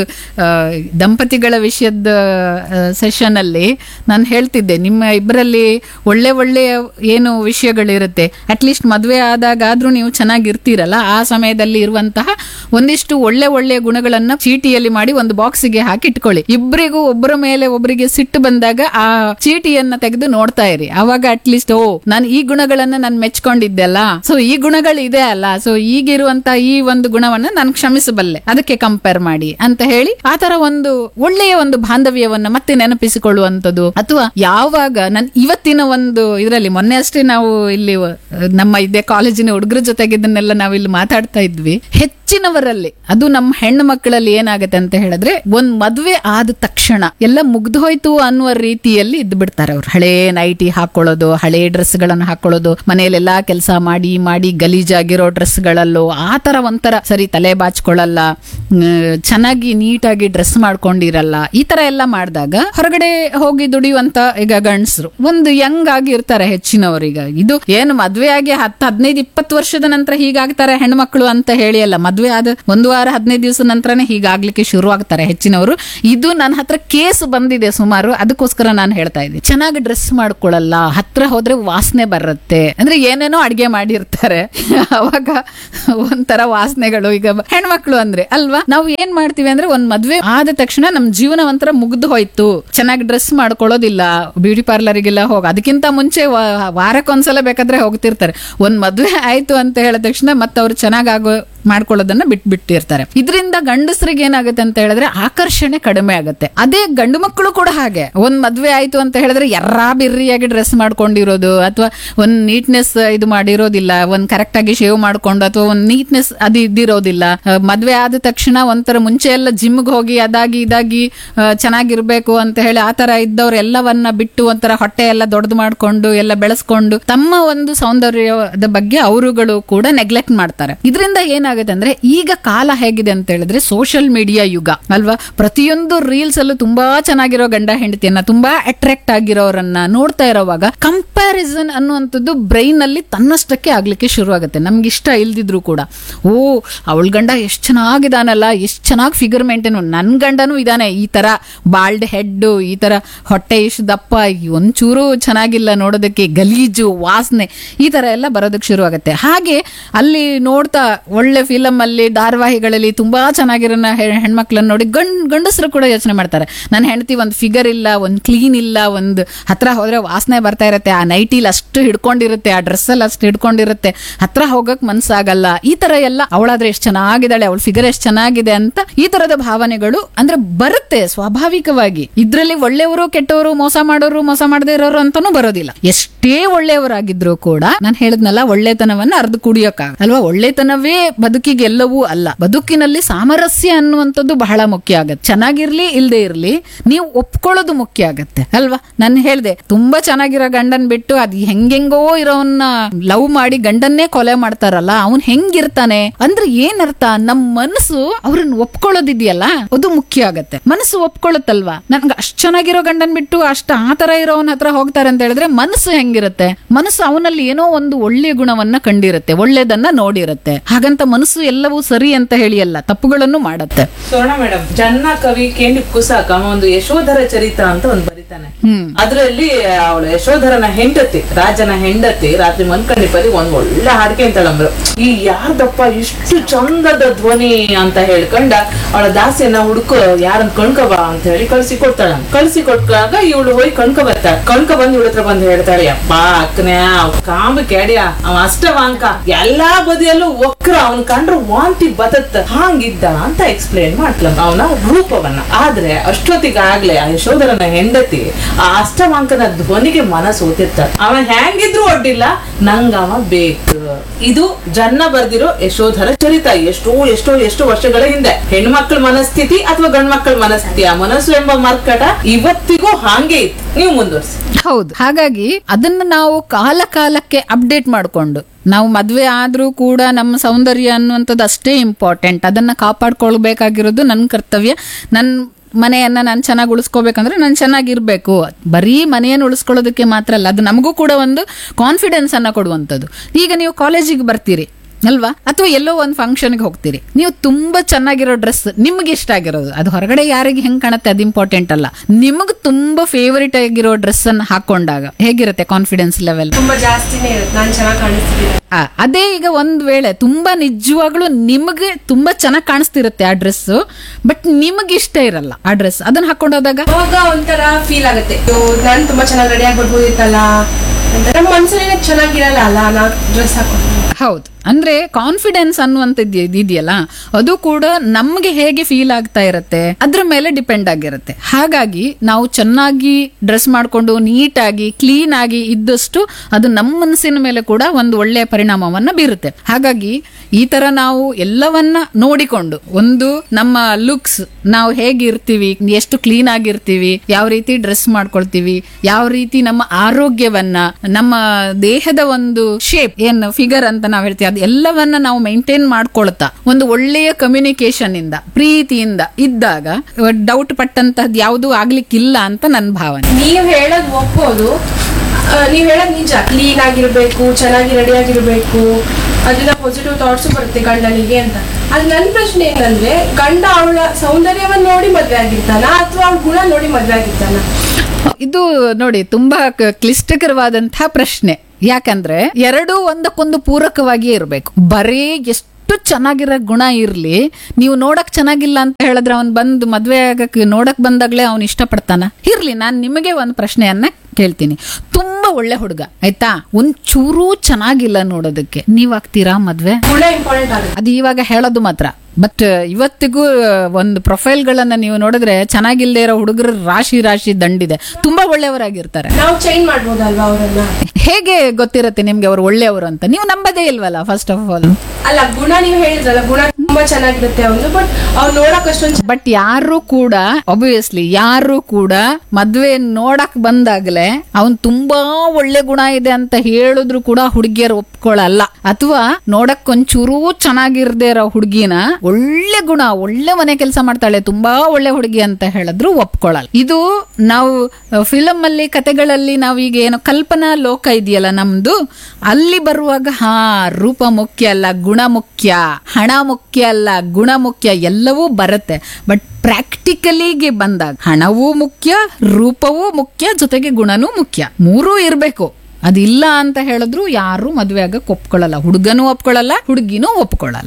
ದಂಪತಿಗಳ ವಿಷಯದ ಸೆಷನ್ ಅಲ್ಲಿ ನಾನು ಹೇಳ್ತಿದ್ದೆ, ನಿಮ್ಮ ಇಬ್ಬರಲ್ಲಿ ಒಳ್ಳೆ ಒಳ್ಳೆಯ ಏನು ವಿಷಯಗಳಿರುತ್ತೆ, ಅಟ್ಲೀಸ್ಟ್ ಮದುವೆ ಆದಾಗ ಆದ್ರೂ ನೀವು ಚೆನ್ನಾಗಿರ್ತೀರಲ್ಲ, ಆ ಸಮಯದಲ್ಲಿ ಇರುವಂತಹ ಒಂದಿಷ್ಟು ಒಳ್ಳೆ ಒಳ್ಳೆಯ ಗುಣಗಳನ್ನ ಚೀಟಿಯಲ್ಲಿ ಮಾಡಿ ಒಂದು ಬಾಕ್ಸಿಗೆ ಹಾಕಿ ಇಟ್ಕೊಳ್ಳಿ. ಇಬ್ಬರಿಗೂ ಒಬ್ಬರ ಮೇಲೆ ಒಬ್ಬರಿಗೆ ಸಿಟ್ಟು ಬಂದಾಗ ಆ ಚೀಟಿಯನ್ನ ತೆಗೆದು ನೋಡ್ತಾ ಇರಿ. ಅವಾಗ ಅಟ್ಲೀಸ್ಟ್ ಓ ನಾನು ಈ ಗುಣಗಳನ್ನ ನಾನು ಮೆಚ್ಕೊಂಡಿದ್ದೆಲ್ಲ, ಸೊ ಈ ಗುಣಗಳು ಇದೆ ಅಲ್ಲ, ಸೊ ಈಗಿರುವಂತ ಈ ಒಂದು ಗುಣವನ್ನ ನಾನು ಕ್ಷಮಿಸಬಲ್ಲೆ, ಅದಕ್ಕೆ ಕಂಪೇರ್ ಮಾಡಿ ಅಂತ ಹೇಳಿ ಆ ತರ ಒಂದು ಒಳ್ಳೆಯ ಒಂದು ಬಾಂಧವ್ಯವನ್ನ ಮತ್ತೆ ನೆನಪಿಸಿಕೊಳ್ಳುವಂಥದ್ದು. ಅಥವಾ ಯಾವಾಗ ನಾನು ಇವತ್ತಿನ ಒಂದು ಇದರಲ್ಲಿ ಮೊನ್ನೆ ಅಷ್ಟೇ ನಾವು ಇಲ್ಲಿ ನಮ್ಮ ಇದೇ ಕಾಲೇಜಿನ ಹುಡುಗರ ಜೊತೆಗಿದ್ದನ್ನೆಲ್ಲ ನಾವು ಇಲ್ಲಿ ಮಾತಾಡ್ತಾ ಇದ್ವಿ. ಹೆಚ್ಚಿನವರಲ್ಲಿ ಅದು ನಮ್ಮ ಹೆಣ್ಣು ಮಕ್ಕಳಲ್ಲಿ ಏನಾಗುತ್ತೆ ಅಂತ ಹೇಳಿದ್ರೆ, ಒಂದ್ ಮದುವೆ ಆದ ತಕ್ಷಣ ಎಲ್ಲ ಮುಗ್ದು ಹೋಯ್ತು ಅನ್ನುವ ರೀತಿಯಲ್ಲಿ ಇದ್ದು ಬಿಡ್ತಾರೆ. ಅವ್ರು ಹಳೇ ನೈಟಿ ಹಾಕೊಳ್ಳೋದು, ಹಳೇ ಡ್ರೆಸ್ ಗಳನ್ನು ಹಾಕೊಳ್ಳೋದು, ಮನೆಯಲ್ಲೆಲ್ಲಾ ಕೆಲಸ ಮಾಡಿ ಮಾಡಿ ಗಲೀಜಾಗಿರೋ ಡ್ರೆಸ್ ಗಳಲ್ಲೂ ಆ ತರ ಒಂಥರ ಸರಿ ತಲೆ ಬಾಚ್ಕೊಳ್ಳಲ್ಲ, ಚೆನ್ನಾಗಿ ನೀಟಾಗಿ ಡ್ರೆಸ್ ಮಾಡ್ಕೊಂಡಿರಲ್ಲ. ಈ ತರ ಎಲ್ಲ ಮಾಡಿದಾಗ ಹೊರಗಡೆ ಹೋಗಿ ದುಡಿಯುವಂತ ಈಗ ಗಂಡಸರು ಒಂದು ಯಂಗ್ ಆಗಿ ಇರ್ತಾರೆ ಹೆಚ್ಚಿನವರೀಗ. ಇದು ಏನು ಮದ್ವೆ ಆಗಿ ಹತ್ತು ಹದಿನೈದು ಇಪ್ಪತ್ತು ವರ್ಷದ ನಂತರ ಹೀಗಾಗ್ತಾರೆ ಹೆಣ್ಮಕ್ಳು ಅಂತ ಹೇಳಿ ಅಲ್ಲ, ಮದ್ವೆ ಆದ ಒಂದು ವಾರ ಹದಿನೈದು ದಿವಸ ನಂತರನೇ ಹೀಗಾಗ್ಲಿಕ್ಕೆ ಶುರು ಆಗ್ತಾರೆ ಹೆಚ್ಚಿನವರು. ಇದು ನನ್ನ ಹತ್ರ ಕೇಸ್ ಬಂದಿದೆ ಸುಮಾರು, ಅದಕ್ಕೋಸ್ಕರ ನಾನು ಹೇಳ್ತಾ ಇದ್ದೀನಿ. ಚೆನ್ನಾಗಿ ಡ್ರೆಸ್ ಮಾಡ್ಕೊಳ್ಳಲ್ಲ, ಹತ್ರ ಹೋದ್ರೆ ವಾಸನೆ ಬರುತ್ತೆ, ಅಂದ್ರೆ ಏನೇನೋ ಅಡ್ಗೆ ಮಾಡಿರ್ತಾರೆ, ಅವಾಗ ಒಂಥರ ವಾಸನೆಗಳು. ಈಗ ಹೆಣ್ಮಕ್ಳು ಅಂದ್ರೆ ಅಲ್ವಾ, ನಾವು ಏನ್ ಮಾಡ್ತೀವಿ ಅಂದ್ರೆ ಒಂದ್ ಮದ್ವೆ ಆದ ತಕ್ಷಣ ನಮ್ ಜೀವನ ಒಂಥರ ಮುಗ್ದು ಹೋಯ್ತು, ಚೆನ್ನಾಗಿ ಡ್ರೆಸ್ ಮಾಡ್ಕೊಳ್ಳೋದಿಲ್ಲ, ಬ್ಯೂಟಿ ಪಾರ್ಲರ್ಗೆಲ್ಲ ಹೋಗಿ ಅದಕ್ಕಿಂತ ಮುಂಚೆ ವಾರಕ್ಕೊಂದ್ಸಲ ಬೇಕಾದ್ರೆ ಹೋಗ್ತಿರ್ತಾರೆ. ಒಂದ್ ಮದ್ವೆ ಆಯ್ತು ಅಂತ ಹೇಳಿದ ತಕ್ಷಣ ಮತ್ತೆ ಅವ್ರು ಚೆನ್ನಾಗಾಗೋ ಮಾಡ್ಕೊಳ್ಳೋದನ್ನ ಬಿಟ್ ಬಿಟ್ಟಿರ್ತಾರೆ. ಇದರಿಂದ ಗಂಡಸರಿಗೆ ಏನಾಗುತ್ತೆ ಅಂತ ಹೇಳಿದ್ರೆ ಆಕರ್ಷಣೆ ಕಡಿಮೆ ಆಗುತ್ತೆ. ಅದೇ ಗಂಡು ಮಕ್ಕಳು ಕೂಡ ಹಾಗೆ, ಒಂದ್ ಮದ್ವೆ ಆಯ್ತು ಅಂತ ಹೇಳಿದ್ರೆ ಎರ್ರಾ ಬಿರ್ರಿಯಾಗಿ ಡ್ರೆಸ್ ಮಾಡ್ಕೊಂಡಿರೋದು, ಅಥವಾ ಒಂದ್ ನೀಟ್ನೆಸ್ ಇದು ಮಾಡಿರೋದಿಲ್ಲ, ಒಂದ್ ಕರೆಕ್ಟ್ ಆಗಿ ಶೇವ್ ಮಾಡ್ಕೊಂಡು ಅಥವಾ ಒಂದ್ ನೀಟ್ನೆಸ್ ಅದು ಇದ್ದಿರೋದಿಲ್ಲ. ಮದ್ವೆ ಆದ ತಕ್ಷಣ ಒಂಥರ ಮುಂಚೆ ಎಲ್ಲ ಜಿಮ್ಗೆ ಹೋಗಿ ಅದಾಗಿ ಇದಾಗಿ ಚೆನ್ನಾಗಿರ್ಬೇಕು ಅಂತ ಹೇಳಿ ಆತರ ಇದ್ದವ್ರು ಎಲ್ಲವನ್ನ ಬಿಟ್ಟು ಒಂಥರ ಹೊಟ್ಟೆ ಎಲ್ಲ ದೊಡ್ಡದು ಮಾಡ್ಕೊಂಡು ಎಲ್ಲ ಬೆಳೆಸ್ಕೊಂಡು ತಮ್ಮ ಒಂದು ಸೌಂದರ್ಯದ ಬಗ್ಗೆ ಅವರುಗಳು ಕೂಡ ನೆಗ್ಲೆಕ್ಟ್ ಮಾಡ್ತಾರೆ. ಇದರಿಂದ ಏನಾಗುತ್ತೆ ಅಂದ್ರೆ, ಈಗ ಕಾಲ ಹೇಗಿದೆ ಅಂತ ಹೇಳಿದ್ರೆ ಸೋಷಿಯಲ್ ಮೀಡಿಯಾ ಯುಗ ಅಲ್ವಾ. ಪ್ರತಿಯೊಂದು ರೀಲ್ಸ್ ಅಲ್ಲೂ ತುಂಬಾ ಚೆನ್ನಾಗಿರೋ ಗಂಡ ಹೆಂಡತಿಯನ್ನ, ತುಂಬಾ ಅಟ್ರಾಕ್ಟ್ ಆಗಿರೋರನ್ನ ನೋಡ್ತಾ ಇರೋವಾಗ ಕಂಪ್ಯಾರಿಸನ್ ಅನ್ನುವಂಥದ್ದು ಬ್ರೈನ್ ಅಲ್ಲಿ ತನ್ನಷ್ಟಕ್ಕೆ ಆಗ್ಲಿಕ್ಕೆ ಶುರು ಆಗುತ್ತೆ. ನಮ್ಗೆ ಇಷ್ಟ ಇಲ್ದಿದ್ರು ಕೂಡ, ಓ ಅವಳ ಗಂಡ ಎಷ್ಟ್ ಚೆನ್ನಾಗಿದಾನಲ್ಲ, ಎಷ್ಟ್ ಚೆನ್ನಾಗಿ ಫಿಗರ್ ಮೇಂಟೈನ್, ನನ್ ಗಂಡನೂ ಇದಾನೆ, ಈ ತರ ಬಾಲ್ಡ್ ಹೆಡ್, ಈ ತರ ಹೊಟ್ಟೆ ಇಷ್ಟು ದಪ್ಪ, ಒಂಚೂರು ಚೆನ್ನಾಗಿಲ್ಲ ನೋಡೋದಕ್ಕೆ, ಗಲೀಜು ವಾಸನೆ, ಈ ತರ ಎಲ್ಲ ಬರೋದಕ್ಕೆ ಶುರು ಆಗುತ್ತೆ. ಹಾಗೆ ಅಲ್ಲಿ ನೋಡ್ತಾ ಒಳ್ಳೆ ಫಿಲಮ್ ಅಲ್ಲಿ ಧಾರಾವಾಹಿಗಳಲ್ಲಿ ತುಂಬಾ ಚೆನ್ನಾಗಿರೋ ಹೆ- ಹೆಣ್ಮಕ್ಳನ್ನ ನೋಡಿ ಗಂಡ್ ಗಂಡಸರು ಕೂಡ ಯೋಚನೆ ಮಾಡ್ತಾರೆ, ನನ್ನ ಹೆಂಡತಿ ಒಂದು ಫಿಗರ್ ಇಲ್ಲ, ಒಂದು ಕ್ಲೀನ್ ಇಲ್ಲ, ಒಂದು ಹತ್ರ ಹೋದ್ರೆ ವಾಸನೆ ಬರ್ತಾ ಇರುತ್ತೆ, ಆ ನೈಟಿಲ್ ಅಷ್ಟು ಹಿಡ್ಕೊಂಡಿರುತ್ತೆ, ಆ ಡ್ರೆಸ್ ಅಲ್ಲಿ ಅಷ್ಟು ಹಿಡ್ಕೊಂಡಿರುತ್ತೆ, ಹತ್ರ ಹೋಗಕ್ ಮನ್ಸಾಗಲ್ಲ, ಈ ತರ ಎಲ್ಲ ಅವಳಾದ್ರೆ ಎಷ್ಟು ಚೆನ್ನಾಗಿದ್ದಾಳೆ, ಅವಳ ಫಿಗರ್ ಎಷ್ಟು ಚೆನ್ನಾಗಿದೆ ಅಂತ ಈ ತರದ ಭಾವನೆಗಳು ಅಂದ್ರೆ ಬರುತ್ತೆ ಸ್ವಾಭಾವಿಕವಾಗಿ. ಇದ್ರಲ್ಲಿ ಒಳ್ಳೆಯವರು ಕೆಟ್ಟವರು, ಮೋಸ ಮಾಡೋರು ಮೋಸ ಮಾಡದೇ ಇರೋರು ಅಂತಾನೂ ಬರೋದಿಲ್ಲ. ಎಷ್ಟೇ ಒಳ್ಳೆಯವರಾಗಿದ್ರು ಕೂಡ ನಾನು ಹೇಳಿದ್ನಲ್ಲ, ಒಳ್ಳೆತನವನ್ನ ಅರ್ಧ ಕುಡಿಯೋಕ ಅಲ್ವಾ, ಒಳ್ಳೆತನವೇ ಬದುಕಿಗೆ ಎಲ್ಲವೂ ಅಲ್ಲ. ಬದುಕಿನಲ್ಲಿ ಸಾಮರಸ್ಯ ಅನ್ನುವಂಥದ್ದು ಬಹಳ ಮುಖ್ಯ ಆಗತ್ತೆ. ಚೆನ್ನಾಗಿರ್ಲಿ ಇಲ್ದೇ ಇರ್ಲಿ ನೀವು ಒಪ್ಕೊಳ್ಳೋದು ಮುಖ್ಯ ಆಗತ್ತೆ ಅಲ್ವಾ. ನಾನು ಹೇಳ್ದೆ ತುಂಬಾ ಚೆನ್ನಾಗಿರೋ ಗಂಡನ್ ಬಿಟ್ಟು ಅದ್ ಹೆಂಗೆಂಗೋ ಇರೋನ್ನ ಲವ್ ಮಾಡಿ ಗಂಡನ್ನೇ ಕೊಲೆ ಮಾಡ್ತಾರಲ್ಲ, ಅವ್ನ್ ಹೆಂಗಿರ್ತಾನೆ ಅಂದ್ರೆ ಏನರ್ಥ, ನಮ್ ಮನಸ್ಸು ಅವ್ರನ್ನ ಒಪ್ಕೊಳ್ಳೋದಿದೆಯಲ್ಲ ಅದು ಮುಖ್ಯ ಆಗತ್ತೆ. ಮನಸ್ಸು ಒಪ್ಕೊಳ್ಳುತ್ತಲ್ವಾ, ನನ್ಗೆ ಅಷ್ಟ್ ಚೆನ್ನಾಗಿರೋ ಗಂಡನ್ ಬಿಟ್ಟು ಅಷ್ಟ ಆತರ ಇರೋವನ್ ಹತ್ರ ಹೋಗ್ತಾರೆ ಅಂತ ಹೇಳಿದ್ರೆ ಮನಸ್ಸು ಹೆಂಗಿರುತ್ತೆ, ಮನಸ್ಸು ಅವನಲ್ಲಿ ಏನೋ ಒಂದು ಒಳ್ಳೆಯ ಗುಣವನ್ನ ಕಂಡಿರುತ್ತೆ, ಒಳ್ಳೇದನ್ನ ನೋಡಿರುತ್ತೆ. ಹಾಗಂತ ಮನಸ್ಸು ಎಲ್ಲವೂ ಸರಿ ಅಂತ ಹೇಳಿ ಅಲ್ಲ, ತಪ್ಪುಗಳನ್ನು ಮಾಡತ್ತೆ. ಸ್ವರ್ಣ ಮೇಡಮ್, ಜನ್ನ ಕವಿ ಕೇಂದ್ರ ಕುಸಾಕ ಒಂದು ಯಶೋಧರ ಚರಿತ ಅಂತ ಒಂದು ಬರೀತಾನೆ. ಅದ್ರಲ್ಲಿ ಅವಳು ಯಶೋಧರನ ಹೆಂಡತಿ, ರಾಜನ ಹೆಂಡತಿ ರಾತ್ರಿ ಮನ್ಕಂಡಿಪಲ್ಲಿ ಒಂದ್ ಒಳ್ಳೆ ಹಾಡಿಕೆ ಅಂತಳಂಬ್ರು. ಈ ಯಾರ್ದಪ್ಪ ಇಷ್ಟು ಚಂದದ ಧ್ವನಿ ಅಂತ ಹೇಳ್ಕೊಂಡ ಅವಳ ದಾಸಿಯನ್ನ ಹುಡುಕು ಯಾರನ್ನ ಕಣ್ಕಬಾ ಅಂತ ಹೇಳಿ ಕಳ್ಸಿ ಕೊಡ್ತಾಳ. ಕಳ್ಸಿ ಕೊಟ್ಟಾಗ ಇವಳು ಹೋಗಿ ಕಣ್ಕ ಬರ್ತಾಳ. ಕಣ್ಕ ಬಂದ್ ಇವಳ ಹತ್ರ ಬಂದು ಹೇಳ್ತಾಳೆ, ಅಪ್ಪ ಅಕ್ಕನೇ ಕಾಂಬ ಕೆಡ್ಯ ಅವ ಅಷ್ಟವಾಂಕ, ಎಲ್ಲಾ ಬದಿಯಲ್ಲೂ ಒಕ್ರ, ಅವನ್ ಕಂಡ್ರು ವಾಂತಿ ಬದತ್ ಹಾಂಗಿದ್ದ ಅಂತ ಎಕ್ಸ್ಪ್ಲೇನ್ ಮಾಡ್ಲ ಅವನ ರೂಪವನ್ನ. ಆದ್ರೆ ಅಷ್ಟೊತ್ತಿಗಾಗ್ಲೇ ಆ ಯಶೋಧರನ ಹೆಂಡತಿ ಆ ಅಷ್ಟವಾಂಕನ ಧ್ವನಿಗೆ ಮನಸ್ಸು ಓತಿರ್ತಾಳ. ಅವ ಹೆಂಗಿದ್ರು ಒಡ್ಡಿಲ್ಲ, ನಂಗ ಅವ ಬೇಕು. ಇದು ಜನ್ನ ಬರ್ದಿರೋ ಯಶೋಧರ ಚರಿತ. ಎಷ್ಟೋ ಎಷ್ಟೋ ಎಷ್ಟೋ ವರ್ಷಗಳ ಹಿಂದೆ ಹೆಣ್ಮಕ್ಳ ಮನಸ್ಥಿತಿ ಅಥವಾ ಗಂಡ್ಮಕ್ಳ ಮನಸ್ಥಿತಿ, ಆ ಮನಸ್ಸು ಎಂಬ ಮರ್ಕಟ ಇವತ್ತಿಗೂ ಹಾಗೆ ಇತ್ತು. ನೀವು ಮುಂದುವರ್ಸಿ. ಹೌದು, ಹಾಗಾಗಿ ಅದನ್ನ ನಾವು ಕಾಲ ಕಾಲಕ್ಕೆ ಅಪ್ಡೇಟ್ ಮಾಡ್ಕೊಂಡು, ನಾವು ಮದ್ವೆ ಆದ್ರೂ ಕೂಡ ನಮ್ಮ ಸೌಂದರ್ಯ ಅನ್ನುವಂಥದ್ದು ಅಷ್ಟೇ ಇಂಪಾರ್ಟೆಂಟ್, ಅದನ್ನ ಕಾಪಾಡ್ಕೊಳ್ಬೇಕಾಗಿರೋದು ನನ್ನ ಕರ್ತವ್ಯ. ನನ್ ಮನೆಯನ್ನ ನಾನು ಚೆನ್ನಾಗಿ ಉಳಿಸ್ಕೋಬೇಕಂದ್ರೆ ನಾನು ಚೆನ್ನಾಗಿರ್ಬೇಕು. ಬರೀ ಮನೆಯನ್ನು ಉಳಿಸ್ಕೊಳ್ಳೋದಕ್ಕೆ ಮಾತ್ರ ಅಲ್ಲ, ಅದು ನಮಗೂ ಕೂಡ ಒಂದು ಕಾನ್ಫಿಡೆನ್ಸ್ ಅನ್ನ ಕೊಡುವಂಥದ್ದು. ಈಗ ನೀವು ಕಾಲೇಜಿಗೆ ಬರ್ತೀರಿ ಅಲ್ವಾ, ಅಥವಾ ಎಲ್ಲೋ ಒಂದು ಫಂಕ್ಷನ್ಗೆ ಹೋಗ್ತೀರಿ, ನೀವು ತುಂಬಾ ಚೆನ್ನಾಗಿರೋ ಡ್ರೆಸ್ ನಿಮ್ಗೆ ಇಷ್ಟ ಆಗಿರೋದು, ಅದು ಹೊರಗಡೆ ಯಾರಿಗೆ ಹೆಂಗ್ ಕಾಣುತ್ತೆ ಅದು ಇಂಪಾರ್ಟೆಂಟ್ ಅಲ್ಲ, ನಿಮಗ್ ತುಂಬಾ ಫೇವರಿಟ್ ಆಗಿರೋ ಡ್ರೆಸ್ ಅನ್ನ ಹಾಕೊಂಡಾಗ ಹೇಗಿರುತ್ತೆ ಕಾನ್ಫಿಡೆನ್ಸ್ ಲೆವೆಲ್? ತುಂಬಾ ಜಾಸ್ತಿನೇ ಇರುತ್ತೆ, ನಾನು ಚೆನ್ನಾಗಿ ಕಾಣಿಸ್ತೀನಿ. ಅದೇ ಈಗ ಒಂದ್ ವೇಳೆ ತುಂಬಾ ನಿಜವಾಗ್ಲೂ ನಿಮಗೆ ತುಂಬಾ ಚೆನ್ನಾಗಿ ಕಾಣಿಸ್ತಿರುತ್ತೆ ಆ ಡ್ರೆಸ್, ಬಟ್ ನಿಮಗೆ ಇಷ್ಟ ಇರಲ್ಲ ಆ ಡ್ರೆಸ್, ಅದನ್ನ ಹಾಕೊಂಡೋದಾಗ ಅವಾಗ ಒಂಥರ ಫೀಲ್ ಆಗುತ್ತೆ, ನಾನು ತುಂಬಾ ಚೆನ್ನಾಗಿ ರೆಡಿ ಆಗ್ಬಿಡ್ಬೋದಿತ್ತಲ್ಲ, ನಮ್ಮ ಮನ್ಸಲ್ಲಿ ಚೆನ್ನಾಗಿರಲ್ಲ ಅಲ್ಲ ನಾ ಡ್ರೆಸ್ ಹಾಕೊಂಡು. ಹೌದು, ಅಂದ್ರೆ ಕಾನ್ಫಿಡೆನ್ಸ್ ಅನ್ನುವಂಥದ್ದು ಇದೆಯಲ್ಲ, ಅದು ಕೂಡ ನಮ್ಗೆ ಹೇಗೆ ಫೀಲ್ ಆಗ್ತಾ ಇರತ್ತೆ ಅದ್ರ ಮೇಲೆ ಡಿಪೆಂಡ್ ಆಗಿರುತ್ತೆ. ಹಾಗಾಗಿ ನಾವು ಚೆನ್ನಾಗಿ ಡ್ರೆಸ್ ಮಾಡ್ಕೊಂಡು ನೀಟಾಗಿ ಕ್ಲೀನ್ ಆಗಿ ಇದ್ದಷ್ಟು ಅದು ನಮ್ಮ ಮನಸ್ಸಿನ ಮೇಲೆ ಕೂಡ ಒಂದು ಒಳ್ಳೆಯ ಪರಿಣಾಮವನ್ನ ಬೀರುತ್ತೆ. ಹಾಗಾಗಿ ಈ ತರ ನಾವು ಎಲ್ಲವನ್ನ ನೋಡಿಕೊಂಡು, ಒಂದು ನಮ್ಮ ಲುಕ್ಸ್, ನಾವು ಹೇಗಿರ್ತೀವಿ, ಎಷ್ಟು ಕ್ಲೀನ್ ಆಗಿರ್ತೀವಿ, ಯಾವ ರೀತಿ ಡ್ರೆಸ್ ಮಾಡ್ಕೊಳ್ತೀವಿ, ಯಾವ ರೀತಿ ನಮ್ಮ ಆರೋಗ್ಯವನ್ನ, ನಮ್ಮ ದೇಹದ ಒಂದು ಶೇಪ್ ಏನ್ ಫಿಗರ್ ಅಂತ ನಾವ್ ಹೇಳ್ತೀವಿ, ಎಲ್ಲವನ್ನ ನಾವು ಮೇಂಟೈನ್ ಮಾಡ್ಕೊಳ್ತಾ ಒಂದು ಒಳ್ಳೆಯ ಕಮ್ಯುನಿಕೇಶನ್ ಇಂದ ಪ್ರೀತಿಯಿಂದ ಇದ್ದಾಗ ಡೌಟ್ ಪಟ್ಟಂತಹದ್ದು ಯಾವುದು ಆಗ್ಲಿಕ್ಕಿಲ್ಲ ಅಂತ ನನ್ನ ಭಾವನೆ. ನೀವ್ ಹೇಳೋದ್ ಒಪ್ಪೋದು, ನೀವ್ ಹೇಳೋದ್ ನಿಜ, ಕ್ಲೀನ್ ಆಗಿರ್ಬೇಕು, ಚೆನ್ನಾಗಿ ರೆಡಿ ಆಗಿರ್ಬೇಕು, ಅದರಿಂದ ಪಾಸಿಟಿವ್ ಥಾಟ್ಸ್ ಬರುತ್ತೆ ಗಂಡನಿಗೆ ಅಂತ. ಅದು ನನ್ನ ಪ್ರಶ್ನೆ ಏನಂದ್ರೆ, ಗಂಡ ಅವಳ ಸೌಂದರ್ಯವನ್ನ ನೋಡಿ ಮದ್ವೆ ಆಗಿರ್ತಾನ ಅಥವಾ ಅವಳ ಗುಣ ನೋಡಿ ಮದ್ವೆ ಆಗಿರ್ತಾನ? ಇದು ನೋಡಿ ತುಂಬಾ ಕ್ಲಿಷ್ಟಕರವಾದಂತಹ ಪ್ರಶ್ನೆ. ಯಾಕಂದ್ರೆ ಎರಡೂ ಒಂದಕ್ಕೊಂದು ಪೂರಕವಾಗಿಯೇ ಇರಬೇಕು. ಬರೀ ಎಷ್ಟು ಚೆನ್ನಾಗಿರೋ ಗುಣ ಇರ್ಲಿ, ನೀವು ನೋಡಕ್ ಚೆನ್ನಾಗಿಲ್ಲ ಅಂತ ಹೇಳಿದ್ರೆ ಅವ್ನ್ ಬಂದು ಮದ್ವೆ ಆಗಕ್ಕೆ ನೋಡಕ್ ಬಂದಾಗ್ಲೇ ಅವ್ನು ಇಷ್ಟಪಡ್ತಾನ? ಇರ್ಲಿ, ನಾನ್ ನಿಮಗೆ ಒಂದು ಪ್ರಶ್ನೆಯನ್ನ ಕೇಳ್ತೀನಿ. ತುಂಬಾ ಒಳ್ಳೆ ಹುಡುಗ ಆಯ್ತಾ, ಒಂದ್ ಚೂರು ಚೆನ್ನಾಗಿಲ್ಲ ನೋಡೋದಕ್ಕೆ, ನೀವ್ ಆಗ್ತೀರಾ ಮದ್ವೆ? ಗುಣ ಇಂಪಾರ್ಟೆಂಟ್ ಆಗುತ್ತೆ, ಅದು ಇವಾಗ ಹೇಳೋದು ಮಾತ್ರ. ಬಟ್ ಇವತ್ತಿಗೂ ಒಂದು ಪ್ರೊಫೈಲ್ ಗಳನ್ನ ನೀವು ನೋಡಿದ್ರೆ ಚೆನ್ನಾಗಿಲ್ದೇ ಇರೋ ಹುಡುಗರ ರಾಶಿ ರಾಶಿ ದಂಡಿದೆ, ತುಂಬಾ ಒಳ್ಳೆಯವರಾಗಿರ್ತಾರೆ. ನಾವು ಚೇಂಜ್ ಮಾಡ್ಬೋದಲ್ವಾ ಅವರನ್ನ? ಹೇಗೆ ಗೊತ್ತಿರುತ್ತೆ ನಿಮ್ಗೆ ಅವ್ರು ಒಳ್ಳೆಯವರು ಅಂತ? ನೀವು ನಂಬದೇ ಇಲ್ವಲ್ಲ ಫಸ್ಟ್ ಆಫ್ ಆಲ್. ಅಲ್ಲ, ಗುಣ ನೀವು ಹೇಳಿದ್ರಲ್ಲ, ಗುಣ ತುಂಬಾ ಚೆನ್ನಾಗಿರುತ್ತೆ ಅವನು, ಬಟ್ ಅವ್ರು ನೋಡಕ್ ಅಷ್ಟೊಂದು. ಬಟ್ ಯಾರು ಕೂಡ ಆಬ್ವಿಯಸ್ಲಿ ಯಾರು ಕೂಡ ಮದ್ವೆ ನೋಡಕ್ ಬಂದಾಗ್ಲೇ ಅವ್ನ್ ತುಂಬಾ ಒಳ್ಳೆ ಗುಣ ಇದೆ ಅಂತ ಹೇಳಿದ್ರು ಕೂಡ ಹುಡುಗಿಯರು ಒಪ್ಕೊಳ್ಳಲ್ಲ. ಅಥವಾ ನೋಡಕ್ ಒಂಚೂರು ಚೆನ್ನಾಗಿರ್ದೇ ಇರೋ ಹುಡುಗಿನ ಒಳ್ಳೆ ಗುಣ, ಒಳ್ಳೆ ಮನೆ ಕೆಲಸ ಮಾಡ್ತಾಳೆ, ತುಂಬಾ ಒಳ್ಳೆ ಹುಡುಗಿ ಅಂತ ಹೇಳಿದ್ರು ಒಪ್ಕೊಳ್ಳಲ್ಲ. ಇದು ನಾವು ಫಿಲಮ್ ಅಲ್ಲಿ ಕತೆಗಳಲ್ಲಿ ನಾವೀಗ ಏನು ಕಲ್ಪನಾ ಲೋಕ ಇದೆಯಲ್ಲ ನಮ್ದು, ಅಲ್ಲಿ ಬರುವಾಗ ಹಾ ರೂಪ ಮುಖ್ಯ ಅಲ್ಲ ಗುಣ ಮುಖ್ಯ, ಹಣ ಮುಖ್ಯ ಅಲ್ಲ ಗುಣ ಮುಖ್ಯ, ಎಲ್ಲವೂ ಬರುತ್ತೆ. ಬಟ್ ಪ್ರಾಕ್ಟಿಕಲಿಗೆ ಬಂದಾಗ ಹಣವೂ ಮುಖ್ಯ, ರೂಪವೂ ಮುಖ್ಯ, ಜೊತೆಗೆ ಗುಣನೂ ಮುಖ್ಯ, ಮೂರೂ ಇರ್ಬೇಕು. ಅದಿಲ್ಲ ಅಂತ ಹೇಳಿದ್ರು ಯಾರು ಮದ್ವೆ ಆಗಕ್ಕೆ ಒಪ್ಕೊಳ್ಳಲ್ಲ, ಹುಡುಗನೂ ಒಪ್ಕೊಳ್ಳಲ್ಲ, ಹುಡುಗಿನೂ ಒಪ್ಕೊಳ್ಳಲ್ಲ.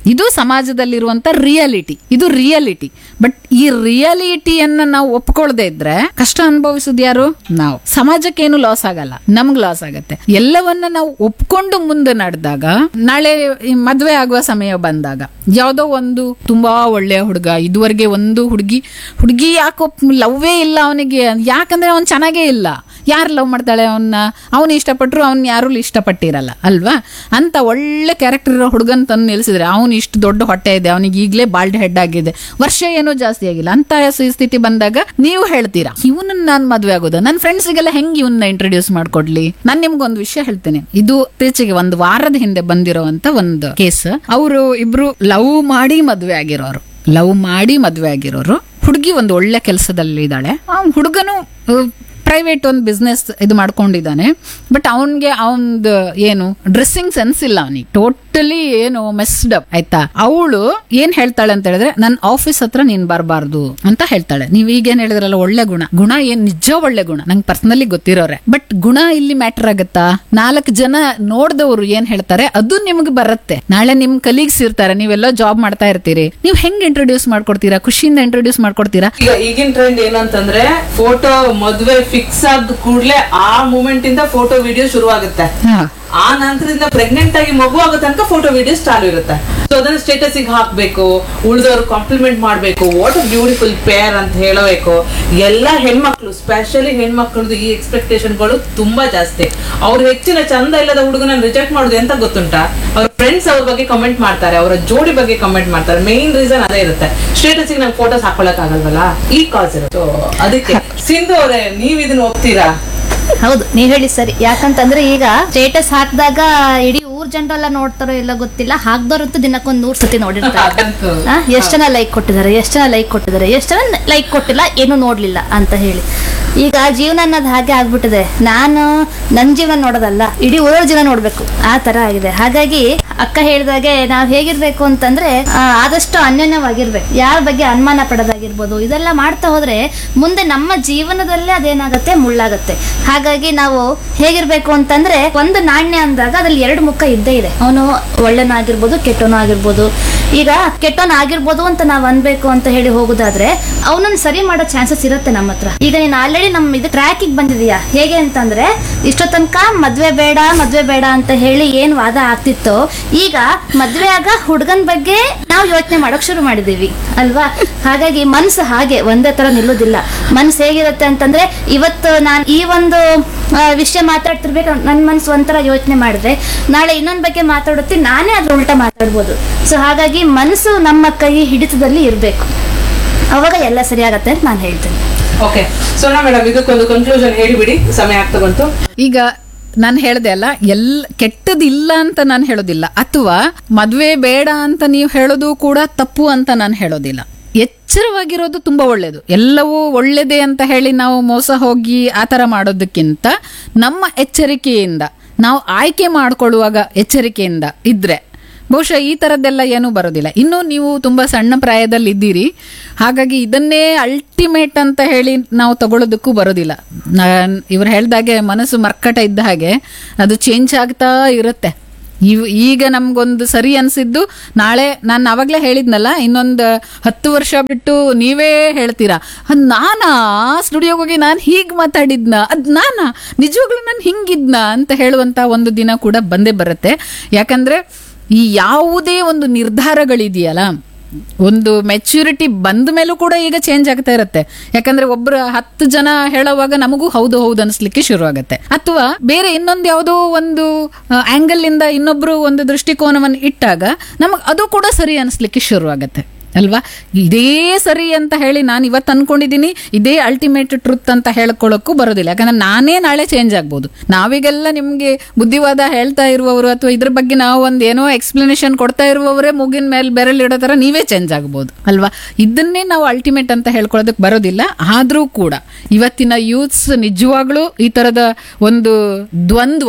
ಇದು ಸಮಾಜದಲ್ಲಿರುವಂತ ರಿಯಾಲಿಟಿ, ಇದು ರಿಯಾಲಿಟಿ. ಬಟ್ ಈ ರಿಯಾಲಿಟಿಯನ್ನ ನಾವು ಒಪ್ಕೊಳ್ದೇ ಇದ್ರೆ ಕಷ್ಟ ಅನುಭವಿಸೋದು ಯಾರು? ನಾವು. ಸಮಾಜಕ್ಕೇನು ಲಾಸ್ ಆಗಲ್ಲ, ನಮ್ಗ್ ಲಾಸ್ ಆಗತ್ತೆ. ಎಲ್ಲವನ್ನ ನಾವು ಒಪ್ಕೊಂಡು ಮುಂದೆ ನಡೆದಾಗ, ನಾಳೆ ಈ ಮದ್ವೆ ಆಗುವ ಸಮಯ ಬಂದಾಗ ಯಾವ್ದೋ ಒಂದು ತುಂಬಾ ಒಳ್ಳೆಯ ಹುಡುಗ, ಇದುವರೆಗೆ ಒಂದು ಹುಡುಗಿ ಹುಡುಗಿ ಯಾಕೋ ಲವ್ವೇ ಇಲ್ಲ ಅವನಿಗೆ, ಯಾಕಂದ್ರೆ ಅವ್ನ್ ಚೆನ್ನಾಗೇ ಇಲ್ಲ, ಯಾರು ಲವ್ ಮಾಡ್ತಾಳೆ ಅವನ್ನ, ಅವನು ಇಷ್ಟಪಟ್ರು ಅವ್ನ ಯಾರು ಇಷ್ಟಪಟ್ಟಿರಲ್ಲ ಅಲ್ವಾ? ಅಂತ ಒಳ್ಳೆ ಕ್ಯಾರೆಕ್ಟರ್ ಇರೋ ಹುಡುಗನ್ ತಂದು ನಿಲ್ಸಿದ್ರೆ, ಅವ್ನು ಇಷ್ಟು ದೊಡ್ಡ ಹೊಟ್ಟೆ ಇದೆ, ಅವನಿಗೆ ಈಗಲೇ ಬಾಲ್ಡ್ ಹೆಡ್ ಆಗಿದೆ, ವರ್ಷ ಏನೋ ಜಾಸ್ತಿ ಆಗಿಲ್ಲ ಅಂತ ಸ್ಥಿತಿ ಬಂದಾಗ ನೀವು ಹೇಳ್ತೀರಾ ಇವನನ್ನ ನಾನ್ ಮದ್ವೆ ಆಗೋದು, ನನ್ನ ಫ್ರೆಂಡ್ಸಿಗೆಲ್ಲ ಹೆಂಗ್ ಇವನ್ನ ಇಂಟ್ರೊಡ್ಯೂಸ್ ಮಾಡ್ಕೊಡ್ಲಿ? ನಾನ್ ನಿಮ್ಗೊಂದು ವಿಷಯ ಹೇಳ್ತೇನೆ. ಇದು ಇತ್ತೀಚೆಗೆ ಒಂದು ವಾರದ ಹಿಂದೆ ಬಂದಿರೋಂತ ಒಂದು ಕೇಸ್. ಅವರು ಇಬ್ರು ಲವ್ ಮಾಡಿ ಮದ್ವೆ ಆಗಿರೋರು, ಲವ್ ಮಾಡಿ ಮದ್ವೆ ಆಗಿರೋರು. ಹುಡುಗಿ ಒಂದು ಒಳ್ಳೆ ಕೆಲಸದಲ್ಲಿ ಇದ್ದಾಳೆ, ಆ ಹುಡುಗನು ಪ್ರೈವೇಟ್ ಒಂದು ಬಿಸ್ನೆಸ್ ಇದು ಮಾಡ್ಕೊಂಡಿದ್ದಾನೆ. ಬಟ್ ಅವನ್ಗೆ ಅವನ್ದು ಏನು ಡ್ರೆಸ್ಸಿಂಗ್ ಸೆನ್ಸ್ ಇಲ್ಲ, ಅವನಿಗೆ ಟೋಟಲಿ ಏನು ಮೆಸ್ಡ್ ಅಪ್ ಆಯ್ತಾ. ಅವಳು ಏನ್ ಹೇಳ್ತಾಳೆ ಅಂತ ಹೇಳಿದ್ರೆ, ನನ್ ಆಫೀಸ್ ಹತ್ರ ನೀನ್ ಬರಬಾರ್ದು ಅಂತ ಹೇಳ್ತಾಳೆ. ನೀವ್ ಈಗೇನ್ ಹೇಳಿದ್ರಲ್ಲ ಒಳ್ಳೆ ಗುಣ, ಗುಣ ಏನ್ ನಿಜ ಒಳ್ಳೆ ಗುಣ, ನಂಗೆ ಪರ್ಸನಲಿ ಗೊತ್ತಿರೋರೆ. ಬಟ್ ಗುಣ ಇಲ್ಲಿ ಮ್ಯಾಟರ್ ಆಗತ್ತಾ? ನಾಲ್ಕು ಜನ ನೋಡ್ದವ್ರು ಏನ್ ಹೇಳ್ತಾರೆ ಅದು ನಿಮ್ಗೆ ಬರುತ್ತೆ. ನಾಳೆ ನಿಮ್ ಕಲೀಗ್ಸ್ ಇರ್ತಾರೆ, ನೀವೆಲ್ಲೋ ಜಾಬ್ ಮಾಡ್ತಾ ಇರ್ತೀರಿ, ನೀವ್ ಹೆಂಗ್ ಇಂಟ್ರೊಡ್ಯೂಸ್ ಮಾಡ್ಕೊಡ್ತೀರಾ? ಖುಷಿಯಿಂದ ಇಂಟ್ರೊಡ್ಯೂಸ್ ಮಾಡ್ಕೊಡ್ತೀರಾ? ಈಗ ಈಗಿನ ಟ್ರೆಂಡ್ ಏನಂತಂದ್ರೆ, ಫೋಟೋ ಮದ್ವೆ ಫಿಕ್ಸ್ ಆದ ಕೂಡ್ಲೆ ಆ ಮೂಮೆಂಟ್ ಇಂದ ಫೋಟೋ ವಿಡಿಯೋ ಶುರು ಆಗುತ್ತೆ. ಆ ನಂತರದಿಂದ ಪ್ರೆಗ್ನೆಂಟ್ ಆಗಿ ಮಗು ಆಗೋ ತನಕ ಫೋಟೋ ವಿಡಿಯೋಸ್ ಚಾಲು ಇರುತ್ತೆ. ಸೊ ಅದನ್ನ ಸ್ಟೇಟಸ್ ಗೆ ಹಾಕ್ಬೇಕು, ಉಳಿದವ್ರು ಕಾಂಪ್ಲಿಮೆಂಟ್ ಮಾಡ್ಬೇಕು, ವಾಟ್ ಅ ಬ್ಯೂಟಿಫುಲ್ ಪೇರ್ ಅಂತ ಹೇಳಬೇಕು. ಎಲ್ಲ ಹೆಣ್ಮಕ್ಳು, ಸ್ಪೆಷಲಿ ಹೆಣ್ಮಕ್ಳದ್ದು ಈ ಎಕ್ಸ್ಪೆಕ್ಟೇಷನ್ಗಳು ತುಂಬಾ ಜಾಸ್ತಿ. ಅವ್ರು ಹೆಚ್ಚಿನ ಚಂದ ಇಲ್ಲದ ಹುಡುಗನ ರಿಜೆಕ್ಟ್ ಮಾಡೋದು ಎಂತ ಗೊತ್ತುಂಟಾ? ಅವ್ರ ಫ್ರೆಂಡ್ಸ್ ಅವ್ರ ಬಗ್ಗೆ ಕಮೆಂಟ್ ಮಾಡ್ತಾರೆ, ಅವರ ಜೋಡಿ ಬಗ್ಗೆ ಕಮೆಂಟ್ ಮಾಡ್ತಾರೆ. ಮೇನ್ ರೀಸನ್ ಅದೇ ಇರುತ್ತೆ, ಸ್ಟೇಟಸ್ ಗೆ ನಂಗೆ ಫೋಟೋಸ್ ಹಾಕೊಳಕ್ ಆಗಲ್ವಲ್ಲ, ಈ ಕಾಸ್ ಇರುತ್ತೆ. ಅದಕ್ಕೆ ಸಿಂಧು ಅವರೇ, ನೀವ್ ಇದನ್ನ ಒಪ್ತೀರಾ? ಹೌದು, ನೀವ್ ಹೇಳಿ ಸರಿ. ಯಾಕಂತಂದ್ರೆ ಈಗ ಸ್ಟೇಟಸ್ ಹಾಕಿದಾಗ ಇಡೀ ಊರ್ ಜನರೆಲ್ಲ ನೋಡ್ತಾರೋ ಎಲ್ಲ ಗೊತ್ತಿಲ್ಲ, ಹಾಕ್ದವ್ರಂತೂ ದಿನಕ್ಕೊಂದ್ ನೂರ್ ಸತಿ ನೋಡಿರ್ತಾರೆ. ಎಷ್ಟ್ ಜನ ಲೈಕ್ ಕೊಟ್ಟಿದ್ದಾರೆ, ಎಷ್ಟ್ ಜನ ಲೈಕ್ ಕೊಟ್ಟಿದ್ದಾರೆ, ಎಷ್ಟ್ ಜನ ಲೈಕ್ ಕೊಟ್ಟಿಲ್ಲ, ಏನು ನೋಡ್ಲಿಲ್ಲ ಅಂತ ಹೇಳಿ. ಈಗ ಜೀವನ ಅನ್ನೋದು ಹಾಗೆ ಆಗ್ಬಿಟ್ಟಿದೆ. ನಾನು ನನ್ ಜೀವನ ನೋಡೋದಲ್ಲ, ಇಡೀ ಊರ ಜೀವನ ನೋಡ್ಬೇಕು, ಆ ತರ ಆಗಿದೆ. ಹಾಗಾಗಿ ಅಕ್ಕ ಹೇಳಿದಾಗೆ ನಾವ್ ಹೇಗಿರ್ಬೇಕು ಅಂತಂದ್ರೆ, ಆದಷ್ಟು ಅನ್ಯೋನ್ಯವಾಗಿರ್ಬೇಕು, ಯಾರ ಬಗ್ಗೆ ಅನುಮಾನ ಪಡೋದಾಗಿರ್ಬೋದು. ಇದೆಲ್ಲ ಮಾಡ್ತಾ ಹೋದ್ರೆ ಮುಂದೆ ನಮ್ಮ ಜೀವನದಲ್ಲೇ ಅದೇನಾಗತ್ತೆ, ಮುಳ್ಳಾಗತ್ತೆ. ಹಾಗಾಗಿ ನಾವು ಹೇಗಿರ್ಬೇಕು ಅಂತಂದ್ರೆ, ಒಂದು ನಾಣ್ಯ ಅಂದಾಗ ಅದ್ರಲ್ಲಿ ಎರಡು ಮುಖ ಇದ್ದೇ ಇದೆ. ಅವನು ಒಳ್ಳೆನಾಗಿರ್ಬೋದು, ಕೆಟ್ಟವನು ಆಗಿರ್ಬೋದು. ಈಗ ಕೆಟ್ಟವನ್ ಆಗಿರ್ಬೋದು ಅಂತ ನಾವ್ ಅನ್ಬೇಕು ಅಂತ ಹೇಳಿ ಹೋಗುದಾದ್ರೆ, ಅವನನ್ನ ಸರಿ ಮಾಡೋ ಚಾನ್ಸಸ್ ಇರುತ್ತೆ ನಮ್ಮ ಹತ್ರ. ಈಗ ನೀನ್ ಆಲ್ರೆಡಿ ನಮ್ ಇದು ಟ್ರ್ಯಾಕಿಗೆ ಬಂದಿದೀಯಾ. ಹೇಗೆ ಅಂತಂದ್ರೆ, ಇಷ್ಟೋ ತನಕ ಮದ್ವೆ ಬೇಡ ಮದ್ವೆ ಬೇಡ ಅಂತ ಹೇಳಿ ಏನ್ ವಾದ ಆಗ್ತಿತ್ತು, ಈಗ ಮದ್ವೆ ಆಗ ಹುಡುಗನ್ ಬಗ್ಗೆ ನಾವು ಯೋಚನೆ ಮಾಡೋಕ್ ಶುರು ಮಾಡಿದೀವಿ ಅಲ್ವಾ? ಹಾಗಾಗಿ ಮನ್ಸು ಹಾಗೆ ಒಂದೇ ತರ ನಿಲ್ಲೋದಿಲ್ಲ. ಮನ್ಸು ಹೇಗಿರುತ್ತೆ ಅಂತಂದ್ರೆ, ಇವತ್ತು ನಾನ್ ಈ ಒಂದು ವಿಷಯ ಮಾತಾಡ್ತಿರ್ಬೇಕು, ನನ್ ಮನ್ಸು ಒಂಥರ ಯೋಚನೆ ಮಾಡಿದ್ರೆ ನಾಳೆ ಇನ್ನೊಂದ್ ಬಗ್ಗೆ ಮಾತಾಡುತ್ತೆ, ನಾನೇ ಅದ್ರ ಉಲ್ಟಾ ಮಾತಾಡ್ಬೋದು. ಸೊ ಹಾಗಾಗಿ ಮನಸ್ಸು ನಮ್ಮ ಕೈ ಹಿಡಿತದಲ್ಲಿ ಇರ್ಬೇಕು, ಅವಾಗ ಎಲ್ಲ ಸರಿ ಆಗತ್ತೆ ಅಂತ ನಾನು ಹೇಳ್ತೇನೆ. ಓಕೆ, ಸೋನಾ ಮೇಡಮ್, ಇದಕ್ಕೊಂದು ಕನ್ಕ್ಲೂಷನ್ ಹೇಳಿಬಿಡಿ, ಸಮಯ ಆಗ್ತಾ ಬಂತು. ಈಗ ನಾನು ಹೇಳ್ದೆ ಅಲ್ಲ, ಎಲ್ ಕೆಟ್ಟದಿಲ್ಲ ಅಂತ ನಾನು ಹೇಳೋದಿಲ್ಲ, ಅಥವಾ ಮದ್ವೆ ಬೇಡ ಅಂತ ನೀವು ಹೇಳೋದು ಕೂಡ ತಪ್ಪು ಅಂತ ನಾನು ಹೇಳೋದಿಲ್ಲ. ಎಚ್ಚರವಾಗಿರೋದು ತುಂಬಾ ಒಳ್ಳೇದು. ಎಲ್ಲವೂ ಒಳ್ಳೇದೇ ಅಂತ ಹೇಳಿ ನಾವು ಮೋಸ ಹೋಗಿ ಆ ತರ ಮಾಡೋದಕ್ಕಿಂತ ನಮ್ಮ ಎಚ್ಚರಿಕೆಯಿಂದ ನಾವು ಆಯ್ಕೆ ಮಾಡ್ಕೊಳ್ಳುವಾಗ ಎಚ್ಚರಿಕೆಯಿಂದ ಇದ್ರೆ ಬಹುಶಃ ಈ ತರದ್ದೆಲ್ಲ ಏನೂ ಬರೋದಿಲ್ಲ. ಇನ್ನು ನೀವು ತುಂಬಾ ಸಣ್ಣ ಪ್ರಾಯದಲ್ಲಿ ಇದ್ದೀರಿ, ಹಾಗಾಗಿ ಇದನ್ನೇ ಅಲ್ಟಿಮೇಟ್ ಅಂತ ಹೇಳಿ ನಾವು ತಗೊಳ್ಳೋದಕ್ಕೂ ಬರೋದಿಲ್ಲ. ನಾನ್ ಇವ್ರು ಹೇಳ್ದಾಗೆ ಮನಸ್ಸು ಮರ್ಕಟ ಇದ್ದ ಹಾಗೆ ಅದು ಚೇಂಜ್ ಆಗ್ತಾ ಇರುತ್ತೆ. ಇವ್ ಈಗ ನಮ್ಗೊಂದು ಸರಿ ಅನ್ಸಿದ್ದು ನಾಳೆ, ನಾನು ಅವಾಗ್ಲೇ ಹೇಳಿದ್ನಲ್ಲ, ಇನ್ನೊಂದು ಹತ್ತು ವರ್ಷ ಬಿಟ್ಟು ನೀವೇ ಹೇಳ್ತೀರಾ, ಅದ್ ನಾನಾ ಸ್ಟುಡಿಯೋಗೆ ಹೋಗಿ ನಾನು ಹೀಗ್ ಮಾತಾಡಿದ್ನ, ಅದ್ ನಾನಾ ನಿಜವಾಗ್ಲೂ ನಾನು ಹಿಂಗಿದ್ನ ಅಂತ ಹೇಳುವಂತ ಒಂದು ದಿನ ಕೂಡ ಬಂದೇ ಬರುತ್ತೆ. ಯಾಕಂದ್ರೆ ಈ ಯಾವುದೇ ಒಂದು ನಿರ್ಧಾರಗಳಿದೆಯಲ್ಲ, ಒಂದು ಮೆಚ್ಯೂರಿಟಿ ಬಂದ ಮೇಲೂ ಕೂಡ ಈಗ ಚೇಂಜ್ ಆಗ್ತಾ ಇರುತ್ತೆ. ಯಾಕಂದ್ರೆ ಒಬ್ರು ಹತ್ತು ಜನ ಹೇಳುವಾಗ ನಮಗೂ ಹೌದು ಹೌದು ಅನ್ಸ್ಲಿಕ್ಕೆ ಶುರು ಆಗತ್ತೆ, ಅಥವಾ ಬೇರೆ ಇನ್ನೊಂದು ಯಾವುದೋ ಒಂದು ಆಂಗಲ್ ಇಂದ ಇನ್ನೊಬ್ರು ಒಂದು ದೃಷ್ಟಿಕೋನವನ್ನು ಇಟ್ಟಾಗ ನಮಗ್ ಅದು ಕೂಡ ಸರಿ ಅನ್ಸ್ಲಿಕ್ಕೆ ಶುರು ಆಗತ್ತೆ ಅಲ್ವಾ? ಇದೇ ಸರಿ ಅಂತ ಹೇಳಿ ನಾನು ಇವತ್ತು ಅನ್ಕೊಂಡಿದ್ದೀನಿ, ಇದೇ ಅಲ್ಟಿಮೇಟ್ ಟ್ರುತ್ ಅಂತ ಹೇಳ್ಕೊಳ್ಳೋಕ್ಕೂ ಬರೋದಿಲ್ಲ. ಯಾಕಂದ್ರೆ ನಾನೇ ನಾಳೆ ಚೇಂಜ್ ಆಗ್ಬೋದು. ನಾವೀಗೆಲ್ಲ ನಿಮ್ಗೆ ಬುದ್ಧಿವಾದ ಹೇಳ್ತಾ ಇರುವವರು ಅಥವಾ ಇದ್ರ ಬಗ್ಗೆ ನಾವು ಒಂದ್ ಏನೋ ಎಕ್ಸ್ಪ್ಲನೇಷನ್ ಕೊಡ್ತಾ ಇರುವವರೇ ಮುಗಿನ ಮೇಲೆ ಬೆರಳಿಡೋ ತರ ನೀವೇ ಚೇಂಜ್ ಆಗ್ಬೋದು ಅಲ್ವಾ? ಇದನ್ನೇ ನಾವು ಅಲ್ಟಿಮೇಟ್ ಅಂತ ಹೇಳ್ಕೊಳ್ಳೋದಕ್ಕೆ ಬರೋದಿಲ್ಲ. ಆದ್ರೂ ಕೂಡ ಇವತ್ತಿನ ಯೂತ್ಸ್ ನಿಜವಾಗ್ಲೂ ಈ ತರದ ಒಂದು ದ್ವಂದ್ವ,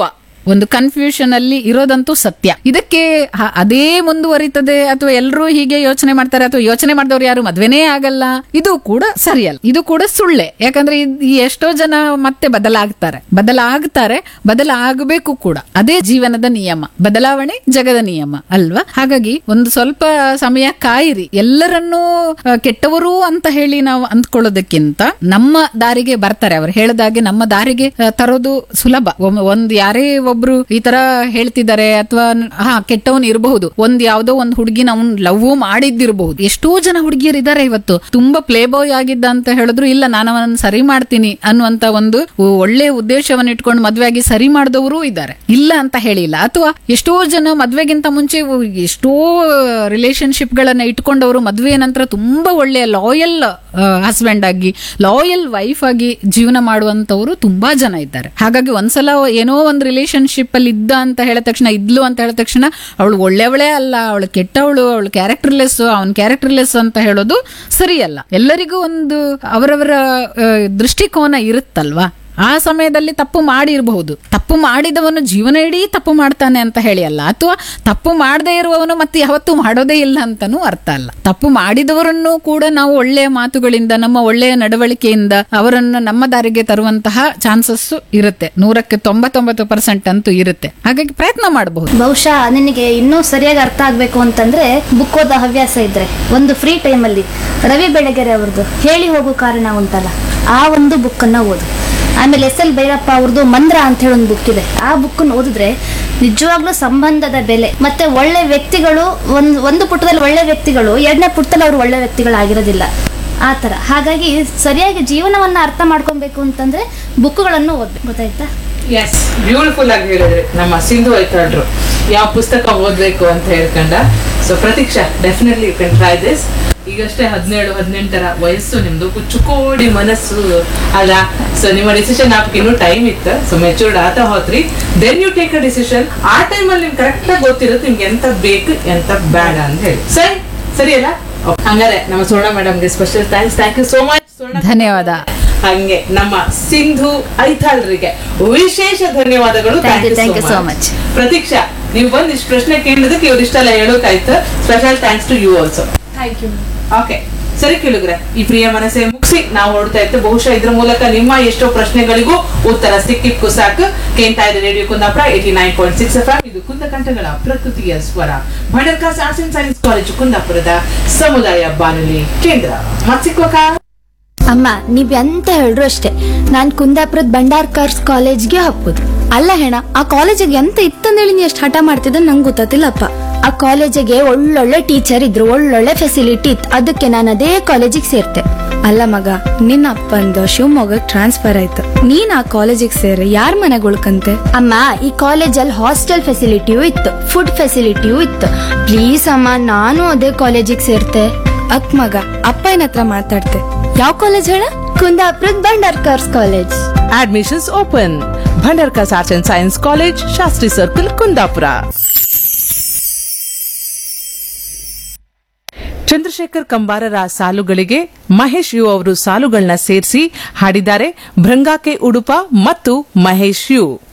ಒಂದು ಕನ್ಫ್ಯೂಷನ್ ಅಲ್ಲಿ ಇರೋದಂತೂ ಸತ್ಯ. ಇದಕ್ಕೆ ಹ- ಅದೇ ಮುಂದುವರಿತದೆ ಅಥವಾ ಎಲ್ಲರೂ ಹೀಗೆ ಯೋಚನೆ ಮಾಡ್ತಾರೆ ಅಥವಾ ಯೋಚನೆ ಮಾಡಿದವ್ರು ಯಾರು ಮದ್ವೆನೇ ಆಗಲ್ಲ, ಇದು ಕೂಡ ಸರಿಯಲ್ಲ, ಇದು ಕೂಡ ಸುಳ್ಳೆ. ಯಾಕಂದ್ರೆ ಇದ್- ಈ ಎಷ್ಟೋ ಜನ ಮತ್ತೆ ಬದಲಾಗ್ತಾರೆ ಬದಲಾಗ್ತಾರೆ ಬದಲಾಗಬೇಕು ಕೂಡ. ಅದೇ ಜೀವನದ ನಿಯಮ, ಬದಲಾವಣೆ ಜಗದ ನಿಯಮ ಅಲ್ವಾ? ಹಾಗಾಗಿ ಒಂದು ಸ್ವಲ್ಪ ಸಮಯ ಕಾಯಿರಿ. ಎಲ್ಲರನ್ನೂ ಆ, ಕೆಟ್ಟವರು ಅಂತ ಹೇಳಿ ನಾವು ಅಂದ್ಕೊಳ್ಳೋದಕ್ಕಿಂತ ನಮ್ಮ ದಾರಿಗೆ ಬರ್ತಾರೆ. ಅವ್ರು ಹೇಳದಾಗೆ ನಮ್ಮ ದಾರಿಗೆ ಆ, ತರೋದು ಸುಲಭ. ಒಮ್ಮೆ ಒಂದ್ ಯಾರೇ ಒಬ್ರು ಈ ತರ ಹೇಳ್ತಿದ್ದಾರೆ ಅಥವಾ ಹಾ ಕೆಟ್ಟವನ್ ಇರಬಹುದು, ಒಂದ್ ಯಾವ್ದೋ ಒಂದ್ ಹುಡುಗಿನ ಅವ್ನ್ ಲವ್ ಮಾಡಿದ್ದಿರಬಹುದು. ಎಷ್ಟೋ ಜನ ಹುಡುಗಿಯರು ಇದಾರೆ ಇವತ್ತು, ತುಂಬಾ ಪ್ಲೇ ಬಾಯ್ ಆಗಿದ್ದ ಅಂತ ಹೇಳಿದ್ರು ಇಲ್ಲ ನಾನು ಅವನನ್ನ ಸರಿ ಮಾಡ್ತೀನಿ ಅನ್ನುವಂತ ಒಂದು ಒಳ್ಳೆ ಉದ್ದೇಶವನ್ನು ಇಟ್ಕೊಂಡು ಮದ್ವೆಯಾಗಿ ಸರಿ ಮಾಡಿದವರು ಇದ್ದಾರೆ, ಇಲ್ಲ ಅಂತ ಹೇಳಿಲ್ಲ. ಅಥವಾ ಎಷ್ಟೋ ಜನ ಮದ್ವೆಗಿಂತ ಮುಂಚೆ ಎಷ್ಟೋ ರಿಲೇಶನ್ಶಿಪ್ ಗಳನ್ನ ಇಟ್ಕೊಂಡವರು ಮದ್ವೆ ನಂತರ ತುಂಬಾ ಒಳ್ಳೆಯ ಲಾಯಲ್ ಹಸ್ಬೆಂಡ್ ಆಗಿ ಲಾಯಲ್ ವೈಫ್ ಆಗಿ ಜೀವನ ಮಾಡುವಂತವರು ತುಂಬಾ ಜನ ಇದ್ದಾರೆ. ಹಾಗಾಗಿ ಒಂದ್ಸಲ ಏನೋ ಒಂದು ರಿಲೇಶನ್ಶಿಪ್ ಅಲ್ಲಿ ಇದ್ದ ಅಂತ ಹೇಳಿದ ತಕ್ಷಣ ಇದ್ಲು ಅಂತ ಹೇಳಿದ ತಕ್ಷಣ ಅವಳು ಒಳ್ಳೆಯವಳೇ ಅಲ್ಲ, ಅವಳು ಕೆಟ್ಟವಳು, ಅವಳು ಕ್ಯಾರೆಕ್ಟರ್ಲೆಸ್, ಅವನ್ ಕ್ಯಾರೆಕ್ಟರ್ಲೆಸ್ ಅಂತ ಹೇಳೋದು ಸರಿಯಲ್ಲ. ಎಲ್ಲರಿಗೂ ಒಂದು ಅವರವರ ಆ, ದೃಷ್ಟಿಕೋನ ಇರುತ್ತಲ್ವಾ. ಆ ಸಮಯದಲ್ಲಿ ತಪ್ಪು ಮಾಡಿರಬಹುದು. ತಪ್ಪು ಮಾಡಿದವನು ಜೀವನ ಇಡೀ ತಪ್ಪು ಮಾಡ್ತಾನೆ ಅಂತ ಹೇಳಿ ಅಲ್ಲ, ಅಥವಾ ತಪ್ಪು ಮಾಡದೇ ಇರುವವನು ಮತ್ತೆ ಯಾವತ್ತೂ ಮಾಡೋದೇ ಇಲ್ಲ ಅಂತಾನೂ ಅರ್ಥ ಅಲ್ಲ. ತಪ್ಪು ಮಾಡಿದವರನ್ನು ಕೂಡ ನಾವು ಒಳ್ಳೆಯ ಮಾತುಗಳಿಂದ, ನಮ್ಮ ಒಳ್ಳೆಯ ನಡವಳಿಕೆಯಿಂದ ಅವರನ್ನು ನಮ್ಮ ದಾರಿಗೆ ತರುವಂತಹ ಚಾನ್ಸಸ್ ಇರುತ್ತೆ. ನೂರಕ್ಕೆ ತೊಂಬತ್ತೊಂಬತ್ತು ಪರ್ಸೆಂಟ್ ಅಂತೂ ಇರುತ್ತೆ. ಹಾಗಾಗಿ ಪ್ರಯತ್ನ ಮಾಡಬಹುದು. ಬಹುಶಃ ನಿನಗೆ ಇನ್ನೂ ಸರಿಯಾಗಿ ಅರ್ಥ ಆಗ್ಬೇಕು ಅಂತಂದ್ರೆ ಬುಕ್ ಓದೋ ಹವ್ಯಾಸ ಇದ್ರೆ ಒಂದು ಫ್ರೀ ಟೈಮಲ್ಲಿ ರವಿ ಬೆಳಗೆರೆ ಅವ್ರದ್ದು ಹೇಳಿ ಹೋಗೋ ಕಾರಣ ಉಂಟಲ್ಲ, ಆ ಒಂದು ಬುಕ್ ಅನ್ನ ಓದು. ಆಮೇಲೆ ಎಸ್ ಎಲ್ ಭೈರಪ್ಪ ಅವ್ರದ್ದು ಮಂದ್ರ ಅಂತ ಹೇಳಿ ಒಂದು ಬುಕ್ ಇದೆ. ಆ ಬುಕ್ ಓದಿದ್ರೆ ನಿಜವಾಗ್ಲೂ ಸಂಬಂಧದ ಬೆಲೆ ಮತ್ತೆ ಒಳ್ಳೆ ವ್ಯಕ್ತಿಗಳು ಒಂದು ಒಂದು ಪುಟದಲ್ಲಿ ಒಳ್ಳೆ ವ್ಯಕ್ತಿಗಳು ಎರಡನೇ ಪುಟದಲ್ಲಿ ಅವರು ಒಳ್ಳೆ ವ್ಯಕ್ತಿಗಳಾಗಿರೋದಿಲ್ಲ ಆ ತರ. ಹಾಗಾಗಿ ಸರಿಯಾಗಿ ಜೀವನವನ್ನ ಅರ್ಥ ಮಾಡ್ಕೊಬೇಕು ಅಂತಂದ್ರೆ ಬುಕ್ಗಳನ್ನು ಓದ್ಬೇಕು, ಗೊತ್ತಾಯ್ತಾ? ಎಸ್, ಬ್ಯೂಟಿಫುಲ್ ಆಗಿ ಹೇಳಿದ್ರಿ ನಮ್ಮ ಸಿಂಧು ಐತಾಳ್ರು ಯಾವ ಪುಸ್ತಕ ಓದ್ಬೇಕು ಅಂತ ಹೇಳ್ಕೊಂಡ. So Pratiksha, definitely you can try this. ಈಗಷ್ಟೇ ಹದಿನೇಳು ಹದಿನೆಂಟರ ವಯಸ್ಸು ನಿಮ್ದು, ಕುಚ್ಚುಕೋಡಿ ಮನಸ್ಸು ಅಲ್ಲ. ಸೊ ನಿಮ್ಮ ಡಿಸಿಷನ್ ಹಾಕಿ ಇನ್ನೂ ಟೈಮ್ ಇತ್ತು. ಸೊ ಮೆಚೂರ್ಡ್ ಆತ ಹೋತ್ರಿ, then you take a decision. ಆ ಟೈಮಲ್ಲಿ ನಿಮ್ಗೆ ಕರೆಕ್ಟ್ ಆಗಿ ಗೊತ್ತಿರುತ್ತೆ ನಿಮ್ಗೆ ಎಂತ ಬೇಕು ಎಂತ ಬೇಡ ಅಂತ ಹೇಳಿ. ಸರಿ ಸರಿ ಅಲ್ಲ? ಹಂಗಾರೆ ನಮ್ಮ ಸುವರ್ಣ ಮೇಡಮ್ಗೆ special thanks. Thank you so much. ಧನ್ಯವಾದ. ಹಂಗೆ ನಮ್ಮ ಸಿಂಧು ಐತಾಳ್ರಿಗೆ ವಿಶೇಷ ಧನ್ಯವಾದಗಳು. Thank you, thank you so much. Pratiksha, ನೀವು ಬಂದು ಇಷ್ಟು ಪ್ರಶ್ನೆ ಕೇಳಿದಕ್ಕೆ ಇವ್ರಿಷ್ಟೆಲ್ಲ ಹೇಳೋಕಾಯ್ತು. Special thanks to you also. Thank you. Okay, ಸರಿ ಕೇಳಿದ್ರೆ ಈ ಪ್ರಿಯ ಮನಸ್ಸೆ ಮುಗಿಸಿ ನಾವು ಹೊರಡ್ತಾ ಇತ್ತು. ಬಹುಶಃ ಇದ್ರ ಮೂಲಕ ನಿಮ್ಮ ಎಷ್ಟೋ ಪ್ರಶ್ನೆಗಳಿಗೂ ಉತ್ತರ ಸಿಕ್ಕಿಕ್ಕೂ ಸಾಕು. ಕೇಳ್ತಾ ಇದೆ radio Kundapura eighty nine point six F M. ಇದು ಕುಂದಕಂಠಗಳ ಪ್ರಕೃತಿಯ ಸ್ವರ. Bhandarkars arts and science college ಕುಂದಾಪುರದ ಸಮುದಾಯ ಬಾನುಲಿ ಕೇಂದ್ರ. ಮತ್ ಸಿಕ್ಕೋಕಾ? ಅಮ್ಮ, ನೀವ್ ಎಂತ ಹೇಳ್ರು ಅಷ್ಟೇ, ನಾನ್ ಕುಂದಾಪುರದ ಭಂಡಾರ್ಕಾರ್ಸ್ ಕಾಲೇಜ್ಗೆ ಹಾಕ್ಬೋದು. ಅಲ್ಲ ಹೆಣ, ಆ ಕಾಲೇಜಿಗೆ ಎಂತ ಇತ್ತಂದೇಳಿ ನೀ ಎಷ್ಟು ಹಠ ಮಾಡ್ತಿದ್ದ ನಂಗೆ ಗೊತ್ತಿಲ್ಲಪ್ಪ. ಆ ಕಾಲೇಜಿಗೆ ಒಳ್ಳೊಳ್ಳೆ ಟೀಚರ್ ಇದ್ರು, ಒಳ್ಳೊಳ್ಳೆ ಫೆಸಿಲಿಟಿ ಇತ್ತು, ಅದಕ್ಕೆ ನಾನು ಅದೇ ಕಾಲೇಜಿಗೆ ಸೇರ್ತೆ. ಅಲ್ಲ ಮಗ, ನಿನ್ನ ಅಪ್ಪಂದು ಶಿವಮೊಗ್ಗ ಟ್ರಾನ್ಸ್ಫರ್ ಆಯ್ತು, ನೀನ್ ಆ ಕಾಲೇಜಿಗೆ ಸೇರಿ ಯಾರ ಮನೆಗೆ ಉಳ್ಕಂತೆ? ಅಮ್ಮ, ಈ ಕಾಲೇಜಲ್ಲಿ ಹಾಸ್ಟೆಲ್ ಫೆಸಿಲಿಟಿಯೂ ಇತ್ತು, ಫುಡ್ ಫೆಸಿಲಿಟಿಯೂ ಇತ್ತು. ಪ್ಲೀಸ್ ಅಮ್ಮ, ನಾನು ಅದೇ ಕಾಲೇಜಿಗೆ ಸೇರ್ತೆ. ಅಕ್ ಮಗ, ಅಪ್ಪ ಏನ್ ಹತ್ರ ಮಾತಾಡ್ತೆ. ಯಾವ ಕಾಲೇಜ್ ಹೇಳ? ಕುಂದಾಪುರದ Bhandarkars college. Admissions open. Bhandarkars arts and science college, Shastri circle, Kundapura. Chandrashekhar ಕಂಬಾರರ ಸಾಲುಗಳಿಗೆ Mahesh you ಅವರು ಸಾಲುಗಳನ್ನ ಸೇರಿಸಿ ಹಾಡಿದ್ದಾರೆ ಭೃಂಗಾಕೆ ಉಡುಪ ಮತ್ತು ಮಹೇಶ್ ಯು.